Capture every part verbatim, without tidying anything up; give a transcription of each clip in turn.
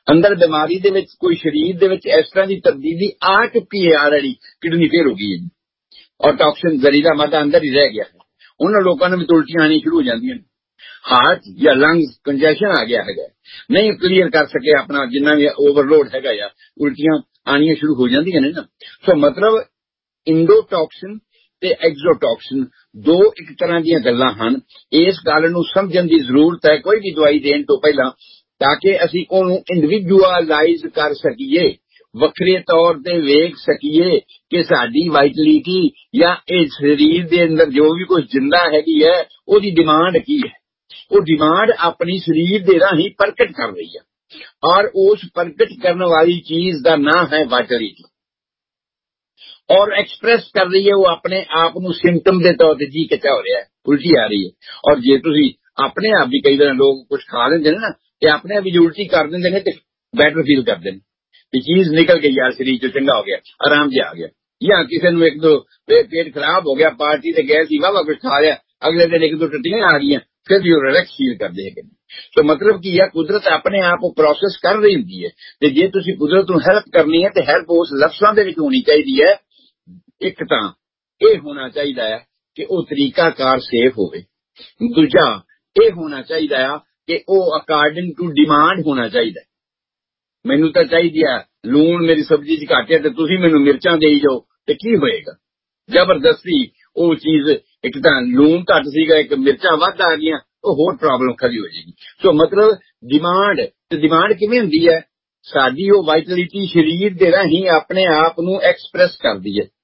ਅੰਦਰ ਬਿਮਾਰੀ ਦੇ ਵਿੱਚ ਕੋਈ ਸਰੀਰ ਦੇ ਵਿੱਚ ਇਸ ਤਰ੍ਹਾਂ ਦੀ ਤਬਦੀਲੀ ਆ ਚੁੱਕੀ ਹੈ ਆਲਰੇਡੀ, ਕਿਡਨੀ ਫੇਲ ਹੋ ਗਈ ਹੈ ਜੀ, ਔਰ ਟਾਕਸਿਨ ਜ਼ਹਿਰੀਲਾ ਮਾਦਾ ਅੰਦਰ ਹੀ ਰਹਿ ਗਿਆ ਹੈ। ਉਹਨਾਂ ਲੋਕਾਂ ਨੂੰ ਵੀ ਉਲਟੀਆਂ ਆਉਣੀਆਂ ਸ਼ੁਰੂ ਹੋ ਜਾਂਦੀਆਂ ਨੇ, ਹਾਰਟ ਜਾਂ ਲੰਗਸ ਕੰਜੈਸ਼ਨ ਆ ਗਿਆ ਹੈਗਾ, ਨਹੀਂ ਕਲੀਅਰ ਕਰ ਸਕੇ ਆਪਣਾ ਜਿੰਨਾ ਵੀ ਓਵਰਲੋਡ ਹੈਗਾ ਆ, ਉਲਟੀਆਂ ਆਉਣੀਆਂ ਸ਼ੁਰੂ ਹੋ ਜਾਂਦੀਆਂ ਨੇ ਨਾ। ਸੋ ਮਤਲਬ ਇੰਡੋਟੌਕਸਿਨ ਤੇ ਐਗਜ਼ੋਟੌਕਸਿਨ ਦੋ ਇੱਕ ਤਰ੍ਹਾਂ ਦੀਆਂ ਗੱਲਾਂ ਹਨ। ਇਸ ਗੱਲ ਨੂੰ ਸਮਝਣ ਦੀ ਜ਼ਰੂਰਤ ਹੈ ਕੋਈ ਵੀ ਦਵਾਈ ਦੇਣ ਤੋਂ ਪਹਿਲਾਂ, ਤਾਂ ਕਿ ਅਸੀਂ ਉਹਨੂੰ ਇੰਡੀਵਿਜੂਅਲਾਈਜ਼ ਕਰ ਸਕੀਏ, ਵੱਖਰੇ ਤੌਰ ਤੇ ਵੇਖ ਸਕੀਏ ਕਿ ਸਾਡੀ ਵਾਈਟਲਿਟੀ ਜਾਂ ਇਹ ਸਰੀਰ ਦੇ ਅੰਦਰ ਜੋ ਵੀ ਕੁਝ ਜਿੰਦਾ ਹੈਗੀ ਹੈ ਉਹਦੀ ਡਿਮਾਂਡ ਕੀ ਹੈ। ਉਹ ਡਿਮਾਂਡ ਆਪਣੀ ਸਰੀਰ ਦੇ ਰਾਹੀਂ ਪ੍ਰਗਟ ਕਰ ਰਹੀ ਹੈ, ਔਰ ਉਸ ਪ੍ਰਗਟ ਕਰਨ ਵਾਲੀ ਚੀਜ਼ ਦਾ ਨਾਂ ਹੈ ਵਾਈਟਲਿਟੀ, ਔਰ ਐਕਸਪ੍ਰੈਸ ਕਰ ਰਹੀ ਹੈ ਉਹ ਆਪਣੇ ਆਪ ਨੂੰ ਸਿੰਪਟਮ ਦੇ ਤੌਰ ਤੇ, ਜੀ ਕਿਚਾ ਹੋ ਰਿਹਾ ਹੈ, ਉਲਟੀ ਆ ਰਹੀ ਹੈ। ਔਰ ਜੇ ਤੁਸੀਂ ਆਪਣੇ ਆਪ ਵੀ, ਕਈ ਵਾਰ ਲੋਕ ਕੁਝ ਖਾ ਲੈਂਦੇ ਨੇ ਨਾ ਤੇ ਆਪਣੇ ਆਪ ਵੀ ਉਲਟੀ ਕਰ ਦਿੰਦੇ ਨੇ ਤੇ ਬੈਟਰ ਫੀਲ ਕਰਦੇ ਨੇ ਵੀ ਚੀਜ਼ ਨਿਕਲ ਗਈ ਯਾਰ, ਸਰੀਰ ਚੋਂ ਚੰਗਾ ਹੋ ਗਿਆ, ਆਰਾਮ ਜਿਹਾ ਆ ਗਿਆ। ਜਾਂ ਕਿਸੇ ਨੂੰ ਇੱਕ ਦੋ ਪੇਟ ਖਰਾਬ ਹੋ ਗਿਆ, ਪਾਰਟੀ ਤੇ ਗਏ ਸੀ, ਵਾਵਾ ਕੁਝ ਖਾ ਲਿਆ, ਅਗਲੇ ਦਿਨ ਇੱਕ ਦੋ ਟੱਟੀਆਂ ਆ ਗਈਆਂ, ਫਿਰ ਵੀ ਉਹ ਰਿਲੈਕਸ ਫੀਲ ਕਰਦੇ ਹੈਗੇ। ਸੋ ਮਤਲਬ ਕੀ ਹੈ, ਕੁਦਰਤ ਆਪਣੇ ਆਪ ਉਹ ਪ੍ਰੋਸੈਸ ਕਰ ਰਹੀ ਹੁੰਦੀ ਹੈ, ਤੇ ਜੇ ਤੁਸੀਂ ਕੁਦਰਤ ਨੂੰ ਹੈਲਪ ਕਰਨੀ ਹੈ ਤੇ ਹੈਲਪ ਉਸ ਲਫ਼ਜ਼ਾਂ ਦੇ ਵਿੱਚ ਹੋਣੀ ਚਾਹੀਦੀ ਹੈ। ਇੱਕ ਤਾਂ ਇਹ ਹੋਣਾ ਚਾਹੀਦਾ ਹੈ ਕਿ ਉਹ ਤਰੀਕਾਕਾਰ ਸੇਫ ਹੋਵੇ, ਦੂਜਾ ਇਹ ਹੋਣਾ ਚਾਹੀਦਾ ਆ ਕਿ ਉਹ ਅਕਾਰਡਿੰਗ ਟੂ ਡਿਮਾਂਡ ਹੋਣਾ ਚਾਹੀਦਾ। ਮੈਨੂੰ ਤਾਂ ਚਾਹੀਦੀ ਆ ਲੂਣ ਮੇਰੀ ਸਬਜ਼ੀ 'ਚ ਘੱਟ ਹੈ ਤੇ ਤੁਸੀਂ ਮੈਨੂੰ ਮਿਰਚਾਂ ਦੇਈ ਜਾਓ ਤੇ ਕੀ ਹੋਏਗਾ। ਜ਼ਬਰਦਸਤੀ ਉਹ ਚੀਜ਼, ਇੱਕ ਤਾਂ ਲੂਣ ਘੱਟ ਸੀਗਾ, ਇੱਕ ਮਿਰਚਾਂ ਵੱਧ ਆ ਗਈਆਂ, ਉਹ ਹੋਰ ਪ੍ਰੋਬਲਮ ਖੜੀ ਹੋ ਜਾਏਗੀ। ਸੋ ਮਤਲਬ ਡਿਮਾਂਡ, ਤੇ ਡਿਮਾਂਡ ਕਿਵੇਂ ਹੁੰਦੀ ਹੈ, ਸਾਡੀ ਉਹ ਵਾਈਟਲਿਟੀ ਸਰੀਰ ਦੇ ਰਾਹੀਂ ਆਪਣੇ ਆਪ ਨੂੰ ਐਕਸਪ੍ਰੈਸ ਕਰਦੀ ਹੈ।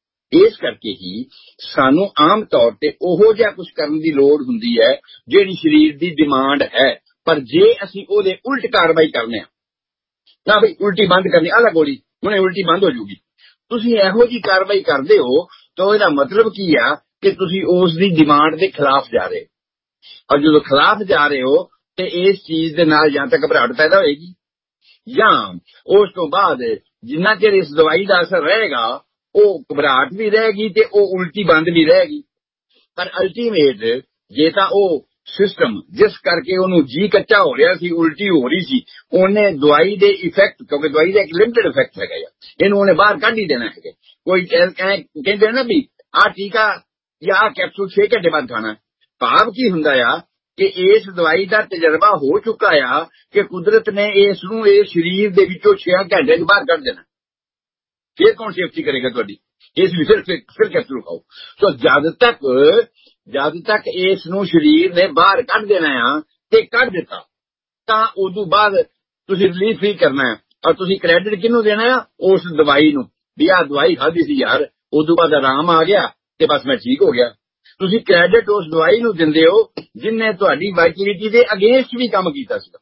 ਇਸ ਕਰਕੇ ਹੀ ਸਾਨੂੰ ਆਮ ਤੌਰ ਤੇ ਉਹੋ ਜਿਹਾ ਕੁਝ ਕਰਨ ਦੀ ਲੋੜ ਹੁੰਦੀ ਹੈ ਜਿਹੜੀ ਸਰੀਰ ਦੀ ਡਿਮਾਂਡ ਹੈ। ਪਰ ਜੇ ਅਸੀਂ ਉਹਦੇ ਉਲਟ ਕਾਰਵਾਈ ਕਰਨੇ ਆ, ਨਾ ਬਈ ਉਲਟੀ ਬੰਦ ਕਰਨੀ, ਆਲਾ ਗੋਲੀ ਹੁਣੇ ਉਲਟੀ ਬੰਦ ਹੋ ਜੂਗੀ, ਤੁਸੀਂ ਇਹੋ ਜਿਹੀ ਕਾਰਵਾਈ ਕਰਦੇ ਹੋ ਤਾਂ ਇਹਦਾ ਮਤਲਬ ਕੀ ਆ ਕਿ ਤੁਸੀਂ ਉਸ ਦੀ ਡਿਮਾਂਡ ਦੇ ਖਿਲਾਫ ਜਾ ਰਹੇ ਹੋ। ਔਰ ਜਦੋਂ ਖਿਲਾਫ ਜਾ ਰਹੇ ਹੋ ਤੇ ਇਸ ਚੀਜ਼ ਦੇ ਨਾਲ ਜਾਂ ਤਾਂ ਘਬਰਾਹਟ ਪੈਦਾ ਹੋਏਗੀ, ਜਾਂ ਉਸ ਤੋਂ ਬਾਅਦ ਜਿੰਨਾ ਚਿਰ ਇਸ ਦਵਾਈ ਦਾ ਅਸਰ ਰਹੇਗਾ ਉਹ ਘਬਰਾਹਟ ਵੀ ਰਹੇਗੀ ਤੇ ਉਹ ਉਲਟੀ ਬੰਦ ਵੀ ਰਹੇਗੀ। ਪਰ ਅਲਟੀਮੇਟ ਜੇ ਤਾਂ ਉਹ ਸਿਸਟਮ ਜਿਸ ਕਰਕੇ ਉਹਨੂੰ ਜੀ ਕੱਚਾ ਹੋ ਰਿਹਾ ਸੀ, ਉਲਟੀ ਹੋ ਰਹੀ ਸੀ, ਉਹਨੇ ਦਵਾਈ ਦੇ ਇਫੈਕਟ, ਕਿਉਂਕਿ ਦਵਾਈ ਦਾ ਇੱਕ ਲਿਮਟਿਡ ਇਫੈਕਟ ਹੈਗਾ ਆ, ਇਹਨੂੰ ਉਹਨੇ ਬਾਹਰ ਕੱਢ ਹੀ ਦੇਣਾ ਹੈਗਾ। ਕੋਈ ਕਹਿੰਦੇ ਨਾ ਵੀ ਆਹ ਟੀਕਾ ਜਾਂ ਆਹ ਕੈਪਸੂਲ ਛੇ ਘੰਟੇ ਬਾਅਦ ਖਾਣਾ, ਭਾਵ ਕੀ ਹੁੰਦਾ ਆ ਕਿ ਇਸ ਦਵਾਈ ਦਾ ਤਜਰਬਾ ਹੋ ਚੁੱਕਾ ਆ ਕਿ ਕੁਦਰਤ ਨੇ ਇਸ ਨੂੰ ਇਹ ਸਰੀਰ ਦੇ ਵਿੱਚੋਂ ਛੇ ਘੰਟੇ ਚ ਬਾਹਰ ਕੱਢ ਦੇਣਾ। ਫਿਰ ਕੌਣ ਸੇਫਟੀ ਕਰੇਗਾ ਤੁਹਾਡੀ, ਇਸ ਵੀ ਫਿਰ ਫਿਰ ਕੈਪਸੂਲ ਖਾਓ। ਸੋ ਜਦ ਤੱਕ ਜਦ ਤੱਕ ਇਸ ਨੂੰ ਸਰੀਰ ਨੇ ਬਾਹਰ ਕੱਢ ਦੇਣਾ ਆ ਤੇ ਕੱਢ ਦਿੱਤਾ, ਤਾਂ ਉਦੋਂ ਬਾਅਦ ਤੁਸੀਂ ਰਿਲੀਫ ਹੀ ਕਰਨਾ ਹੈ। ਔਰ ਤੁਸੀਂ ਕ੍ਰੈਡਿਟ ਕਿਹਨੂੰ ਦੇਣਾ ਆ, ਉਸ ਦਵਾਈ ਨੂੰ, ਵੀ ਆਹ ਦਵਾਈ ਖਾਧੀ ਸੀ ਯਾਰ, ਉਦੋਂ ਬਾਅਦ ਆਰਾਮ ਆ ਗਿਆ ਤੇ ਬਸ ਮੈਂ ਠੀਕ ਹੋ ਗਿਆ। ਤੁਸੀਂ ਕ੍ਰੈਡਿਟ ਉਸ ਦਵਾਈ ਨੂੰ ਦਿੰਦੇ ਹੋ ਜਿਹਨੇ ਤੁਹਾਡੀ ਵਾਈਟਲਿਟੀ ਦੇ ਅਗੇਂਸਟ ਵੀ ਕੰਮ ਕੀਤਾ ਸੀਗਾ,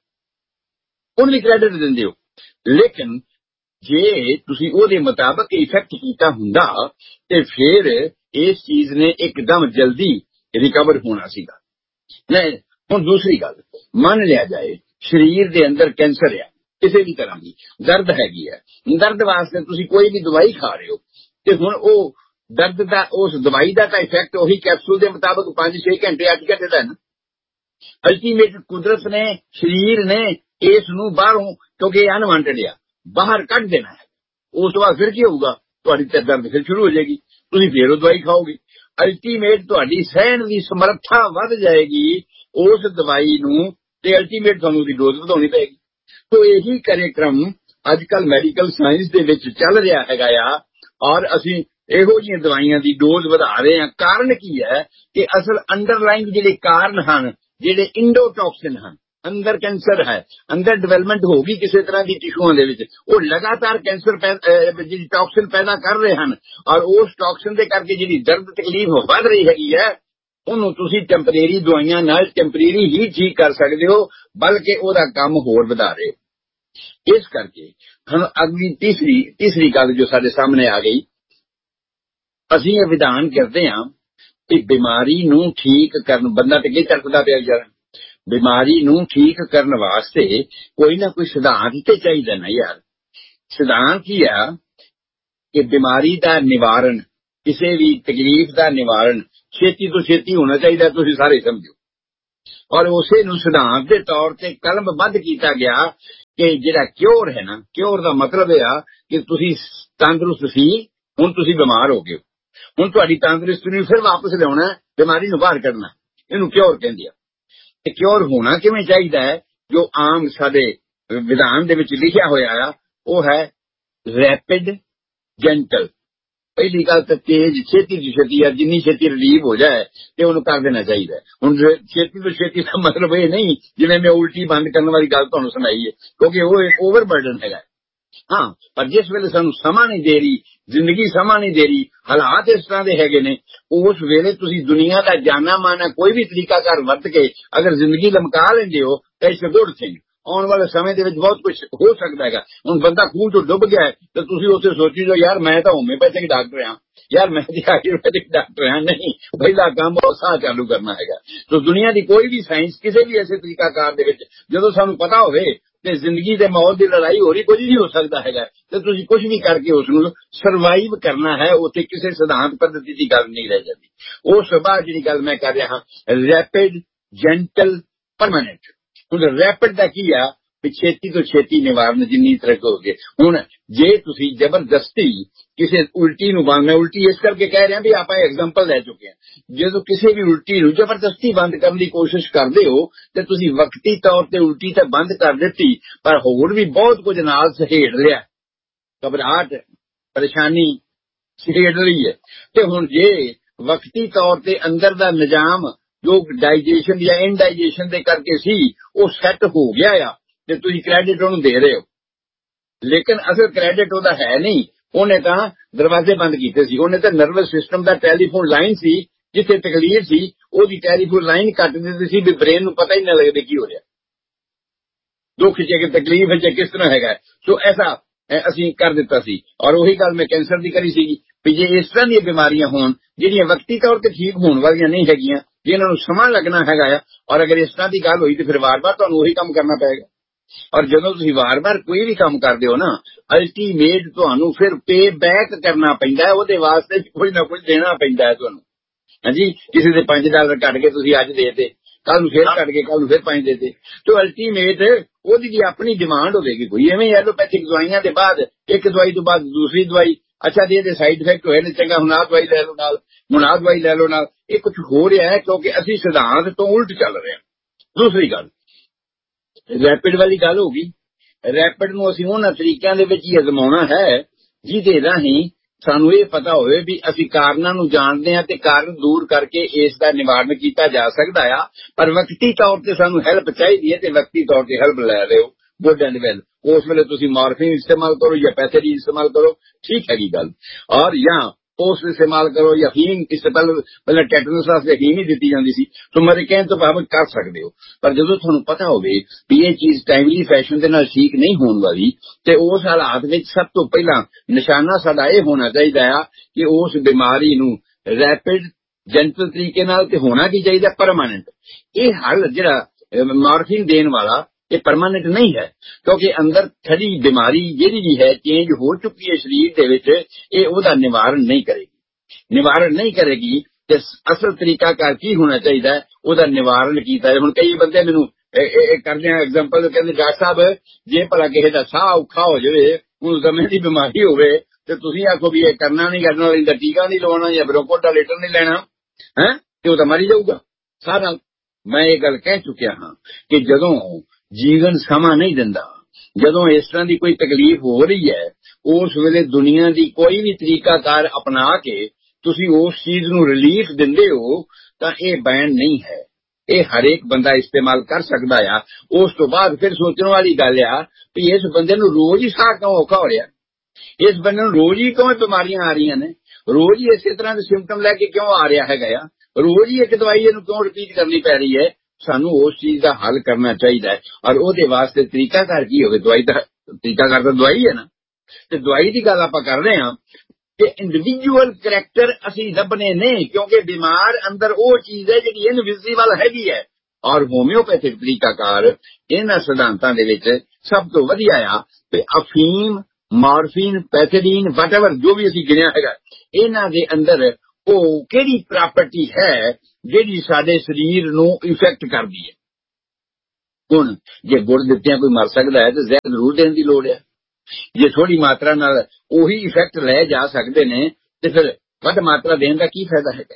ਉਹਨੂੰ ਵੀ ਕ੍ਰੈਡਿਟ ਦਿੰਦੇ ਹੋ। ਲੇਕਿਨ ਜੇ ਤੁਸੀਂ ਉਹਦੇ ਮੁਤਾਬਕ ਇਫੈਕਟ ਕੀਤਾ ਹੁੰਦਾ ਤੇ ਫਿਰ ਇਸ ਚੀਜ਼ ਨੇ ਇੱਕਦਮ ਜਲਦੀ ਰਿਕਵਰ ਹੋਣਾ ਸੀਗਾ। ਨਹੀਂ, ਹੁਣ ਦੂਸਰੀ ਗੱਲ, ਮੰਨ ਲਿਆ ਜਾਏ ਸਰੀਰ ਦੇ ਅੰਦਰ ਕੈਂਸਰ ਆ, ਕਿਸੇ ਵੀ ਤਰ੍ਹਾਂ ਦੀ ਦਰਦ ਹੈਗੀ ਹੈ, ਦਰਦ ਵਾਸਤੇ ਤੁਸੀਂ ਕੋਈ ਵੀ ਦਵਾਈ ਖਾ ਰਹੇ ਹੋ ਤੇ ਹੁਣ ਉਹ ਦਰਦ ਦਾ, ਉਸ ਦਵਾਈ ਦਾ ਤਾਂ ਇਫੈਕਟ ਉਹੀ ਕੈਪਸੂਲ ਦੇ ਮੁਤਾਬਕ ਪੰਜ ਛੇ ਘੰਟੇ ਅੱਠ ਘੰਟੇ ਦਾ ਨਾ। ਅਲਟੀਮੇਟ ਕੁਦਰਤ ਨੇ, ਸਰੀਰ ਨੇ ਇਸ ਨੂੰ ਬਾਹਰੋਂ, ਕਿਉਂਕਿ ਇਹ ਅਨਵਾਂਟਡ ਆ, ਬਾਹਰ ਕੱਢ ਦੇਣਾ ਹੈ। ਉਸ ਤੋਂ ਬਾਅਦ ਫਿਰ ਕੀ ਹੋਊਗਾ, ਤੁਹਾਡੀ ਤੇ ਦਰਦ ਫਿਰ ਸ਼ੁਰੂ ਹੋ ਜਾਏਗੀ, ਤੁਸੀਂ ਫਿਰ ਉਹ ਦਵਾਈ ਖਾਓਗੇ। ਅਲਟੀਮੇਟ ਤੁਹਾਡੀ ਸਹਿਣ ਦੀ ਸਮਰੱਥਾ ਵੱਧ ਜਾਏਗੀ ਉਸ ਦਵਾਈ ਨੂੰ, ਤੇ ਅਲਟੀਮੇਟ ਤੁਹਾਨੂੰ ਉਹਦੀ ਡੋਜ਼ ਵਧਾਉਣੀ ਪਏਗੀ। ਸੋ ਇਹੀ ਕਾਰਜਕ੍ਰਮ ਅੱਜ ਕੱਲ੍ਹ ਮੈਡੀਕਲ ਸਾਇੰਸ ਦੇ ਵਿੱਚ ਚੱਲ ਰਿਹਾ ਹੈਗਾ ਆ, ਔਰ ਅਸੀਂ ਇਹੋ ਜਿਹੀਆਂ ਦਵਾਈਆਂ ਦੀ ਡੋਜ਼ ਵਧਾ ਰਹੇ ਹਾਂ। ਕਾਰਨ ਕੀ ਹੈ ਕਿ ਅਸਲ ਅੰਡਰਲਾਈਂਗ ਜਿਹੜੇ ਕਾਰਨ ਹਨ, ਜਿਹੜੇ ਇੰਡੋਟੌਕਸਿਨ ਹਨ, ਅੰਦਰ ਕੈਂਸਰ ਹੈ, ਅੰਦਰ ਡਿਵੈਲਪਮੈਂਟ ਹੋ ਗਈ ਕਿਸੇ ਤਰ੍ਹਾਂ ਦੀ ਟਿਸ਼ੂਆਂ ਦੇ ਵਿੱਚ, ਉਹ ਲਗਾਤਾਰ ਕੈਂਸਰ ਜਿਹੜੀ ਟੌਕਸਿਨ ਪੈਦਾ ਕਰ ਰਹੇ ਹਨ, ਔਰ ਉਸ ਟੌਕਸਿਨ ਦੇ ਕਰਕੇ ਜਿਹੜੀ ਦਰਦ ਤਕਲੀਫ ਵੱਧ ਰਹੀ ਹੈਗੀ ਹੈ, ਉਹਨੂੰ ਤੁਸੀਂ ਟੈਂਪਰੇਰੀ ਦਵਾਈਆਂ ਨਾਲ ਟੈਂਪਰੇਰੀ ਹੀ ਠੀਕ ਕਰ ਸਕਦੇ ਹੋ, ਬਲਕਿ ਉਹਦਾ ਕੰਮ ਹੋਰ ਵਧਾ ਰਹੇ ਹੋ। ਇਸ ਕਰਕੇ ਹੁਣ ਅਗਲੀ ਤੀਸਰੀ ਤੀਸਰੀ ਗੱਲ ਜੋ ਸਾਡੇ ਸਾਹਮਣੇ ਆ ਗਈ, ਅਸੀਂ ਇਹ ਵਿਧਾਨ ਕਰਦੇ ਹਾਂ ਕਿ ਬਿਮਾਰੀ ਨੂੰ ਠੀਕ ਕਰਨ, ਬੰਦਾ ਤੇ ਕੀ ਤੜਫਦਾ ਪਿਆ ਯਾਰ, ਬਿਮਾਰੀ ਨੂੰ ਠੀਕ ਕਰਨ ਵਾਸਤੇ ਕੋਈ ਨਾ ਕੋਈ ਸਿਧਾਂਤ ਤੇ ਚਾਹੀਦਾ ਨਾ ਯਾਰ। ਸਿਧਾਂਤ ਕੀ ਆ ਕਿ ਬਿਮਾਰੀ ਦਾ ਨਿਵਾਰਨ, ਕਿਸੇ ਵੀ ਤਕਲੀਫ ਦਾ ਨਿਵਾਰਨ ਛੇਤੀ ਤੋਂ ਛੇਤੀ ਹੋਣਾ ਚਾਹੀਦਾ, ਤੁਸੀਂ ਸਾਰੇ ਸਮਝੋ। ਔਰ ਉਸੇ ਨੂੰ ਸਿਧਾਂਤ ਦੇ ਤੌਰ ਤੇ ਕਲਮਬੱਧ ਕੀਤਾ ਗਿਆ ਕਿ ਜਿਹੜਾ ਕਿਉਰ ਹੈ ਨਾ, ਕਿਉਰ ਦਾ ਮਤਲਬ ਇਹ ਆ ਕਿ ਤੁਸੀਂ ਤੰਦਰੁਸਤ ਸੀ, ਹੁਣ ਤੁਸੀਂ ਬਿਮਾਰ ਹੋ ਗਏ, ਹੁਣ ਤੁਹਾਡੀ ਤੰਦਰੁਸਤੀ ਨੂੰ ਫਿਰ ਵਾਪਸ ਲਿਆਉਣਾ, ਬਿਮਾਰੀ ਨੂੰ ਬਾਹਰ ਕੱਢਣਾ, ਇਹਨੂੰ ਕਿਉਰ ਕਹਿੰਦੇ ਆ। ਤੇ ਕਿਉਰ ਹੋਣਾ ਕਿਵੇਂ ਚਾਹੀਦਾ ਹੈ? ਜੋ ਆਮ ਸਾਡੇ ਵਿਧਾਨ ਦੇ ਵਿੱਚ ਲਿਖਿਆ ਹੋਇਆ ਆ ਉਹ ਹੈ ਰੈਪਿਡ ਜੈਂਟਲ। ਪਹਿਲੀ ਗੱਲ ਤਾਂ ਤੇਜ਼, ਛੇਤੀ ਤੋਂ ਛੇਤੀ ਆ, ਜਿੰਨੀ ਛੇਤੀ ਰਿਲੀਵ ਹੋ ਜਾਏ ਤੇ ਉਹਨੂੰ ਕਰ ਦੇਣਾ ਚਾਹੀਦਾ। ਹੁਣ ਛੇਤੀ ਤੋਂ ਛੇਤੀ ਦਾ ਮਤਲਬ ਇਹ ਨਹੀਂ ਜਿਵੇਂ ਮੈਂ ਉਲਟੀ ਬੰਦ ਕਰਨ ਵਾਲੀ ਗੱਲ ਤੁਹਾਨੂੰ ਸੁਣਾਈ ਹੈ, ਕਿਉਂਕਿ ਉਹ ਇੱਕ ਓਵਰਬਰਡਨ ਹੈਗਾ। ਹਾਂ, ਪਰ ਜਿਸ ਵੇਲੇ ਸਾਨੂੰ ਸਮਾਂ ਨਹੀਂ ਦੇ ਰਹੀ, ਜ਼ਿੰਦਗੀ ਸਮਾਂ ਨਹੀਂ ਦੇ ਰਹੀ, ਹਾਲਾਤ ਇਸ ਤਰ੍ਹਾਂ ਦੇ ਹੈਗੇ ਨੇ, ਉਸ ਵੇਲੇ ਤੁਸੀਂ ਦੁਨੀਆ ਦਾ ਜਾਨਾ ਮਾਨਾ ਕੋਈ ਵੀ ਤਰੀਕਾਕਾਰ ਵਰਤ ਕੇ ਅਗਰ ਜ਼ਿੰਦਗੀ ਲਮਕਾ ਲੈਂਦੇ ਹੋ ਤਾਂ ਇਸ ਗੁੱਡ ਥਿੰਗ। ਆਉਣ ਵਾਲੇ ਸਮੇਂ ਦੇ ਵਿੱਚ ਬਹੁਤ ਕੁਝ ਹੋ ਸਕਦਾ ਹੈਗਾ। ਹੁਣ ਬੰਦਾ ਖੂਹ ਚੋਂ ਡੁੱਬ ਗਿਆ ਤੇ ਤੁਸੀਂ ਉੱਥੇ ਸੋਚੀ ਜਾਓ ਯਾਰ ਮੈਂ ਤਾਂ ਹੋਮਿਓਪੈਥਿਕ ਡਾਕਟਰ ਹਾਂ, ਯਾਰ ਮੈਂ ਤਾਂ ਆਯੁਰਵੈਦਿਕ ਡਾਕਟਰ ਹਾਂ। ਨਹੀਂ, ਪਹਿਲਾ ਕੰਮ ਉਹ ਸਾਹ ਚਾਲੂ ਕਰਨਾ ਹੈਗਾ। ਤਾਂ ਦੁਨੀਆ ਦੀ ਕੋਈ ਵੀ ਸਾਇੰਸ ਕਿਸੇ ਵੀ ਐਸੇ ਤਰੀਕਾਕਾਰ ਦੇ ਵਿੱਚ ਜਦੋਂ ਸਾਨੂੰ ਪਤਾ ਹੋਵੇ ਤੇ ਜ਼ਿੰਦਗੀ ਦੇ ਮੌਤ ਦੀ ਲੜਾਈ ਹੋ ਰਹੀ, ਕੁਝ ਨਹੀਂ ਹੋ ਸਕਦਾ ਹੈਗਾ, ਤੇ ਤੁਸੀਂ ਕੁਝ ਵੀ ਕਰਕੇ ਉਸ ਨੂੰ ਸਰਵਾਈਵ ਕਰਨਾ ਹੈ। ਉੱਥੇ ਕਿਸੇ ਸਿਧਾਂਤ ਪੱਧਤੀ ਦੀ ਗੱਲ ਨਹੀਂ ਰਹਿ ਜਾਂਦੀ। ਉਸ ਤੋਂ ਬਾਅਦ ਜਿਹੜੀ ਗੱਲ ਮੈਂ ਕਰ ਰਿਹਾ ਹਾਂ, ਰੈਪਿਡ ਜੈਂਟਲ ਪਰਮਾਨੈਂਟ। ਹੁਣ ਰੈਪਿਡ ਦਾ ਕੀ ਆ ਵੀ ਛੇਤੀ ਤੋਂ ਛੇਤੀ ਨਿਵਾਰਨ ਜਿੰਨੀ ਤਰ੍ਹਾਂ ਹੋਗੇ। ਹੁਣ ਜੇ ਤੁਸੀਂ ਜ਼ਬਰਦਸਤੀ ਕਿਸੇ ਉਲਟੀ ਨੂੰ ਬੰਦ, ਮੈਂ ਉਲਟੀ ਇਸ ਕਰਕੇ ਕਹਿ ਰਿਹਾ ਵੀ ਆਪਾਂ ਐਗਜ਼ਾਮਪਲ ਲੈ ਚੁੱਕੇ ਹਾਂ, ਜਦੋਂ ਕਿਸੇ ਵੀ ਉਲਟੀ ਨੂੰ ਜ਼ਬਰਦਸਤੀ ਬੰਦ ਕਰਨ ਦੀ ਕੋਸ਼ਿਸ਼ ਕਰਦੇ ਹੋ ਤੇ ਤੁਸੀਂ ਵਕਤੀ ਤੌਰ ਤੇ ਉਲਟੀ ਤਾਂ ਬੰਦ ਕਰ ਦਿੱਤੀ, ਪਰ ਹੋਰ ਵੀ ਬਹੁਤ ਕੁਝ ਨਾਲ ਸਹੇੜ ਲਿਆ, ਘਬਰਾਹਟ ਪਰੇਸ਼ਾਨੀ ਸਹੇੜ ਲਈ ਹੈ। ਤੇ ਹੁਣ ਜੇ ਵਕਤੀ ਤੌਰ ਤੇ ਅੰਦਰ ਦਾ ਨਿਜ਼ਾਮ ਜੋ ਡਾਈਜੇਸ਼ਨ ਜਾਂ ਇਨਡਾਈਜੇਸ਼ਨ ਦੇ ਕਰਕੇ ਸੀ ਉਹ ਸੈੱਟ ਹੋ ਗਿਆ ਆ ਤੇ ਤੁਸੀਂ ਕ੍ਰੈਡਿਟ ਉਹਨੂੰ ਦੇ ਰਹੇ ਹੋ, ਲੇਕਿਨ ਅਸਲ ਕ੍ਰੈਡਿਟ ਉਹਦਾ ਹੈ ਨਹੀਂ। ਉਹਨੇ ਤਾਂ ਦਰਵਾਜ਼ੇ ਬੰਦ ਕੀਤੇ ਸੀ, ਉਹਨੇ ਤਾਂ ਨਰਵਸ ਸਿਸਟਮ ਦਾ ਟੈਲੀਫੋਨ ਲਾਈਨ ਸੀ, ਜਿੱਥੇ ਤਕਲੀਫ ਸੀ ਉਹਦੀ ਟੈਲੀਫੋਨ ਲਾਈਨ ਕੱਟ ਦਿੱਤੀ ਸੀ ਵੀ ਬ੍ਰੇਨ ਨੂੰ ਪਤਾ ਹੀ ਨਾ ਲੱਗਦੇ ਕੀ ਹੋ ਰਿਹਾ, ਦੁੱਖ ਚ ਕਿ ਤਕਲੀਫ ਚ ਕਿਸ ਤਰ੍ਹਾਂ ਹੈਗਾ। ਸੋ ਐਸਾ ਅਸੀਂ ਕਰ ਦਿੱਤਾ ਸੀ। ਔਰ ਉਹੀ ਗੱਲ ਮੈਂ ਕੈਂਸਰ ਦੀ ਕਰੀ ਸੀਗੀ ਵੀ ਜੇ ਇਸ ਤਰ੍ਹਾਂ ਦੀਆਂ ਬਿਮਾਰੀਆਂ ਹੋਣ ਜਿਹੜੀਆਂ ਵਕਤੀ ਤੌਰ ਤੇ ਠੀਕ ਹੋਣ ਵਾਲੀਆਂ ਨਹੀਂ ਹੈਗੀਆਂ, ਜਿਨ੍ਹਾਂ ਨੂੰ ਸਮਾਂ ਲੱਗਣਾ ਹੈਗਾ ਆ, ਔਰ ਅਗਰ ਇਸ ਤਰ੍ਹਾਂ ਦੀ ਗੱਲ ਹੋਈ ਤੇ ਫਿਰ ਵਾਰ-ਵਾਰ ਤੁਹਾਨੂੰ ਉਹੀ ਕੰਮ ਕਰਨਾ ਪਏਗਾ। ਔਰ ਜਦੋਂ ਤੁਸੀਂ ਵਾਰ-ਵਾਰ ਕੋਈ ਵੀ ਕੰਮ ਕਰਦੇ ਹੋ ਨਾ, ਅਲਟੀਮੇਟ ਤੁਹਾਨੂੰ ਫਿਰ ਪੇ ਬੈਕ ਕਰਨਾ ਪੈਂਦਾ ਹੈ, ਉਹਦੇ ਵਾਸਤੇ ਕੁਝ ਨਾ ਕੁਝ ਦੇਣਾ ਪੈਂਦਾ ਹੈ ਤੁਹਾਨੂੰ। ਹਾਂਜੀ, ਕਿਸੇ ਦੇ ਪੰਜ ਡਾਲਰ ਕੱਢ ਕੇ ਤੁਸੀਂ ਅੱਜ ਦੇ ਤੇ, ਕੱਲ ਨੂੰ ਫਿਰ ਕੱਢ ਕੇ ਕੱਲ ਨੂੰ ਫਿਰ ਪੰਜ ਦੇ ਤੇ, ਤੇ ਅਲਟੀਮੇਟ ਉਹਦੀ ਵੀ ਆਪਣੀ ਡਿਮਾਂਡ ਹੋਵੇਗੀ ਕੋਈ। ਐਵੇਂ ਐਲੋਪੈਥਿਕ ਦਵਾਈਆਂ ਦੇ ਬਾਅਦ ਇੱਕ ਦਵਾਈ ਤੋਂ ਬਾਅਦ ਦੂਸਰੀ ਦਵਾਈ, ਅੱਛਾ ਜੀ ਇਹਦੇ ਸਾਈਡ ਇਫੈਕਟ ਹੋਏ ਨੇ, ਚੰਗਾ ਹੁਣ ਆਹ ਦਵਾਈ ਲੈ ਲਓ ਨਾਲ, ਹੁਣ ਆਹ ਦਵਾਈ ਲੈ ਲਓ ਨਾਲ। ਇਹ ਕੁਝ ਹੋ ਰਿਹਾ ਹੈ ਕਿਉਂਕਿ ਅਸੀਂ ਸਿਧਾਂਤ ਤੋਂ ਉਲਟ ਚੱਲ ਰਹੇ ਹਾਂ। ਦੂਸਰੀ ਗੱਲ ਰੈਪਿਡ ਵਾਲੀ ਗੱਲ ਹੋ ਗਈ। ਰੈਪਿਡ ਨੂੰ ਅਸੀਂ ਉਹਨਾਂ ਤਰੀਕਿਆਂ ਦੇ ਵਿੱਚ ਹੀ ਅਜ਼ਮਾਉਣਾ ਹੈ ਜਿਹਦੇ ਰਾਹੀਂ ਸਾਨੂੰ ਇਹ ਪਤਾ ਹੋਵੇ ਵੀ ਅਸੀਂ ਕਾਰਨਾਂ ਨੂੰ ਜਾਣਦੇ ਹਾਂ ਤੇ ਕਾਰਨ ਦੂਰ ਕਰਕੇ ਇਸ ਦਾ ਨਿਵਾਰਨ ਕੀਤਾ ਜਾ ਸਕਦਾ ਆ। ਪਰ ਵਕਤੀ ਤੌਰ ਤੇ ਸਾਨੂੰ ਹੈਲਪ ਚਾਹੀਦੀ ਹੈ ਤੇ ਵਕਤੀ ਤੌਰ ਤੇ ਹੈਲਪ ਲੈ ਰਹੇ ਹੋ, ਗੁੱਡ ਐਂਡ ਵੈਲ। ਉਸ ਵੇਲੇ ਤੁਸੀਂ ਮਾਰਫੀਨ ਇਸਤੇਮਾਲ ਕਰੋ ਜਾਂ ਪੈਥੇਡੀਨ ਇਸਤੇਮਾਲ ਕਰੋ, ਠੀਕ ਹੈਗੀ ਗੱਲ। ਔਰ ਜਾਂ ਪੋਸਟ ਇਸਤੇਮਾਲ ਕਰੋ ਜਾਂ ਹੀਮ, ਇਸ ਤੋਂ ਪਹਿਲਾਂ ਪਹਿਲਾਂ ਟੈਟਨਸ ਵਾਸਤੇ ਹੀਮ ਹੀ ਦਿੱਤੀ ਜਾਂਦੀ ਸੀ, ਸੋ ਮੇਰੇ ਕਹਿਣ ਤੋਂ ਭਾਵ ਕਰ ਸਕਦੇ ਹੋ। ਪਰ ਜਦੋਂ ਤੁਹਾਨੂੰ ਪਤਾ ਹੋਵੇ ਵੀ ਇਹ ਚੀਜ਼ ਟਾਈਮਲੀ ਫੈਸ਼ਨ ਦੇ ਨਾਲ ਠੀਕ ਨਹੀਂ ਹੋਣ ਵਾਲੀ, ਤੇ ਉਸ ਹਾਲਾਤ ਵਿੱਚ ਸਭ ਤੋਂ ਪਹਿਲਾਂ ਨਿਸ਼ਾਨਾ ਸਾਡਾ ਇਹ ਹੋਣਾ ਚਾਹੀਦਾ ਆ ਕਿ ਉਸ ਬਿਮਾਰੀ ਨੂੰ ਰੈਪਿਡ ਜੈਂਟਲ ਤਰੀਕੇ ਨਾਲ ਤੇ ਹੋਣਾ ਕੀ ਚਾਹੀਦਾ, ਪਰਮਾਨੈਂਟ। ਇਹ ਹੱਲ ਜਿਹੜਾ ਮਾਰਫੀਨ ਦੇਣ ਵਾਲਾ ਇਹ ਪਰਮਾਨੈਂਟ ਨਹੀਂ ਹੈ, ਕਿਉਂਕਿ ਅੰਦਰ ਖੜੀ ਬਿਮਾਰੀ ਜਿਹੜੀ ਵੀ ਹੈ ਚੇਂਜ ਹੋ ਚੁੱਕੀ ਹੈ ਸਰੀਰ ਦੇ ਵਿੱਚ, ਇਹ ਉਹਦਾ ਨਿਵਾਰਨ ਨਹੀਂ ਕਰੇਗੀ। ਨਿਵਾਰਨ ਨਹੀਂ ਕਰੇਗੀ ਤੇ ਅਸਲ ਤਰੀਕਾਕਾਰ ਕੀ ਹੋਣਾ ਚਾਹੀਦਾ ਹੈ, ਉਹਦਾ ਨਿਵਾਰਨ ਕੀਤਾ ਹੈ। ਹੁਣ ਕਈ ਬੰਦੇ ਮੈਨੂੰ ਇਹ ਕਰਦੇ ਆ ਐਗਜ਼ਾਮਪਲ, ਕਹਿੰਦੇ ਡਾਕਟਰ ਸਾਹਿਬ ਜੇ ਭਲਾ ਕਿਸੇ ਦਾ ਸਾਹ ਔਖਾ ਹੋ ਜਾਵੇ, ਉਸ ਸਮੇਂ ਦੀ ਬਿਮਾਰੀ ਹੋਵੇ, ਤੇ ਤੁਸੀਂ ਆਖੋ ਵੀ ਇਹ ਕਰਨਾ ਨਹੀਂ ਕਰਨਾ, ਇਹਦਾ ਟੀਕਾ ਨਹੀਂ ਲਵਾਉਣਾ ਜਾਂ ਬ੍ਰੋਂਕੋਡਾਇਲੇਟਰ ਨਹੀਂ ਲੈਣਾ ਹੈ, ਤੇ ਉਹ ਤਾਂ ਮਰ ਜਾਊਗਾ ਸਾਹ ਨਾਲ। ਮੈਂ ਇਹ ਗੱਲ ਕਹਿ ਚੁੱਕਿਆ ਹਾਂ ਕਿ ਜਦੋਂ ਜੀਵਨ ਸਮਾਂ ਨਹੀਂ ਦਿੰਦਾ, ਜਦੋਂ ਇਸ ਤਰ੍ਹਾਂ ਦੀ ਕੋਈ ਤਕਲੀਫ ਹੋ ਰਹੀ ਹੈ, ਉਸ ਵੇਲੇ ਦੁਨੀਆ ਦੀ ਕੋਈ ਵੀ ਤਰੀਕਾਕਾਰ ਅਪਣਾ ਕੇ ਤੁਸੀਂ ਉਸ ਚੀਜ਼ ਨੂੰ ਰਿਲੀਫ ਦਿੰਦੇ ਹੋ ਤਾਂ ਇਹ ਬੈਨ ਨਹੀਂ ਹੈ, ਇਹ ਹਰੇਕ ਬੰਦਾ ਇਸਤੇਮਾਲ ਕਰ ਸਕਦਾ ਆ। ਉਸ ਤੋਂ ਬਾਅਦ ਫਿਰ ਸੋਚਣ ਵਾਲੀ ਗੱਲ ਆ ਵੀ ਇਸ ਬੰਦੇ ਨੂੰ ਰੋਜ਼ ਹੀ ਸਾਹ ਕਿਉਂ ਔਖਾ ਹੋ ਰਿਹਾ, ਇਸ ਬੰਦੇ ਨੂੰ ਰੋਜ਼ ਹੀ ਕਿਉਂ ਬਿਮਾਰੀਆਂ ਆ ਰਹੀਆਂ ਨੇ, ਰੋਜ਼ ਹੀ ਇਸੇ ਤਰ੍ਹਾਂ ਦੇ ਸਿੰਪਟਮ ਲੈ ਕੇ ਕਿਉਂ ਆ ਰਿਹਾ ਹੈਗਾ ਆ, ਰੋਜ਼ ਹੀ ਇੱਕ ਦਵਾਈ ਇਹਨੂੰ ਕਿਉਂ ਰਿਪੀਟ ਕਰਨੀ ਪੈ ਰਹੀ ਹੈ। ਸਾਨੂੰ ਉਸ ਚੀਜ਼ ਦਾ ਹੱਲ ਕਰਨਾ ਚਾਹੀਦਾ ਹੈ, ਔਰ ਉਹਦੇ ਵਾਸਤੇ ਤਰੀਕਾਕਾਰ ਕੀ ਹੋਵੇ, ਦਵਾਈ ਦਾ ਤਰੀਕਾਕਾਰ ਤਾਂ ਦਵਾਈ ਹੈ ਨਾ। ਤੇ ਦਵਾਈ ਦੀ ਗੱਲ ਆਪਾਂ ਕਰ ਰਹੇ ਹਾਂ ਕਿ ਇੰਡੀਵਿਜੂਅਲ ਕਰੈਕਟਰ ਅਸੀਂ ਲੱਭਣੇ ਨੇ, ਕਿਉਂਕਿ ਬਿਮਾਰ ਅੰਦਰ ਉਹ ਚੀਜ਼ ਹੈ ਜਿਹੜੀ ਇਨਵਿਜ਼ੀਬਲ ਹੈਗੀ ਹੈ। ਔਰ ਹੋਮਿਓਪੈਥਿਕ ਤਰੀਕਾਕਾਰ ਇਹਨਾਂ ਸਿਧਾਂਤਾਂ ਦੇ ਵਿੱਚ ਸਭ ਤੋਂ ਵਧੀਆ ਆ ਤੇ ਅਫੀਮ, ਮਾਰਫੀਨ, ਪੈਥੇਡੀਨ, ਵਾਟਐਵਰ ਜੋ ਵੀ ਅਸੀਂ ਗਿਣਿਆ ਹੈਗਾ, ਇਹਨਾਂ ਦੇ ਅੰਦਰ ਉਹ ਕਿਹੜੀ ਪ੍ਰਾਪਰਟੀ ਹੈ ਜਿਹੜੀ ਸਾਡੇ ਸਰੀਰ ਨੂੰ ਇਫੈਕਟ ਕਰਦੀ ਹੈ। ਹੁਣ ਜੇ ਗੁੜ ਦਿੱਤਿਆਂ ਕੋਈ ਮਰ ਸਕਦਾ ਹੈ ਤਾਂ ਜ਼ਹਿਰ ਜ਼ਰੂਰ ਦੇਣ ਦੀ ਲੋੜ ਹੈ। ਜੇ ਥੋੜੀ ਮਾਤਰਾ ਨਾਲ ਉਹੀ ਇਫੈਕਟ ਲੈ ਜਾ ਸਕਦੇ ਨੇ ਤੇ ਫਿਰ ਵੱਧ ਮਾਤਰਾ ਦੇਣ ਦਾ ਕੀ ਫਾਇਦਾ ਹੈਗਾ।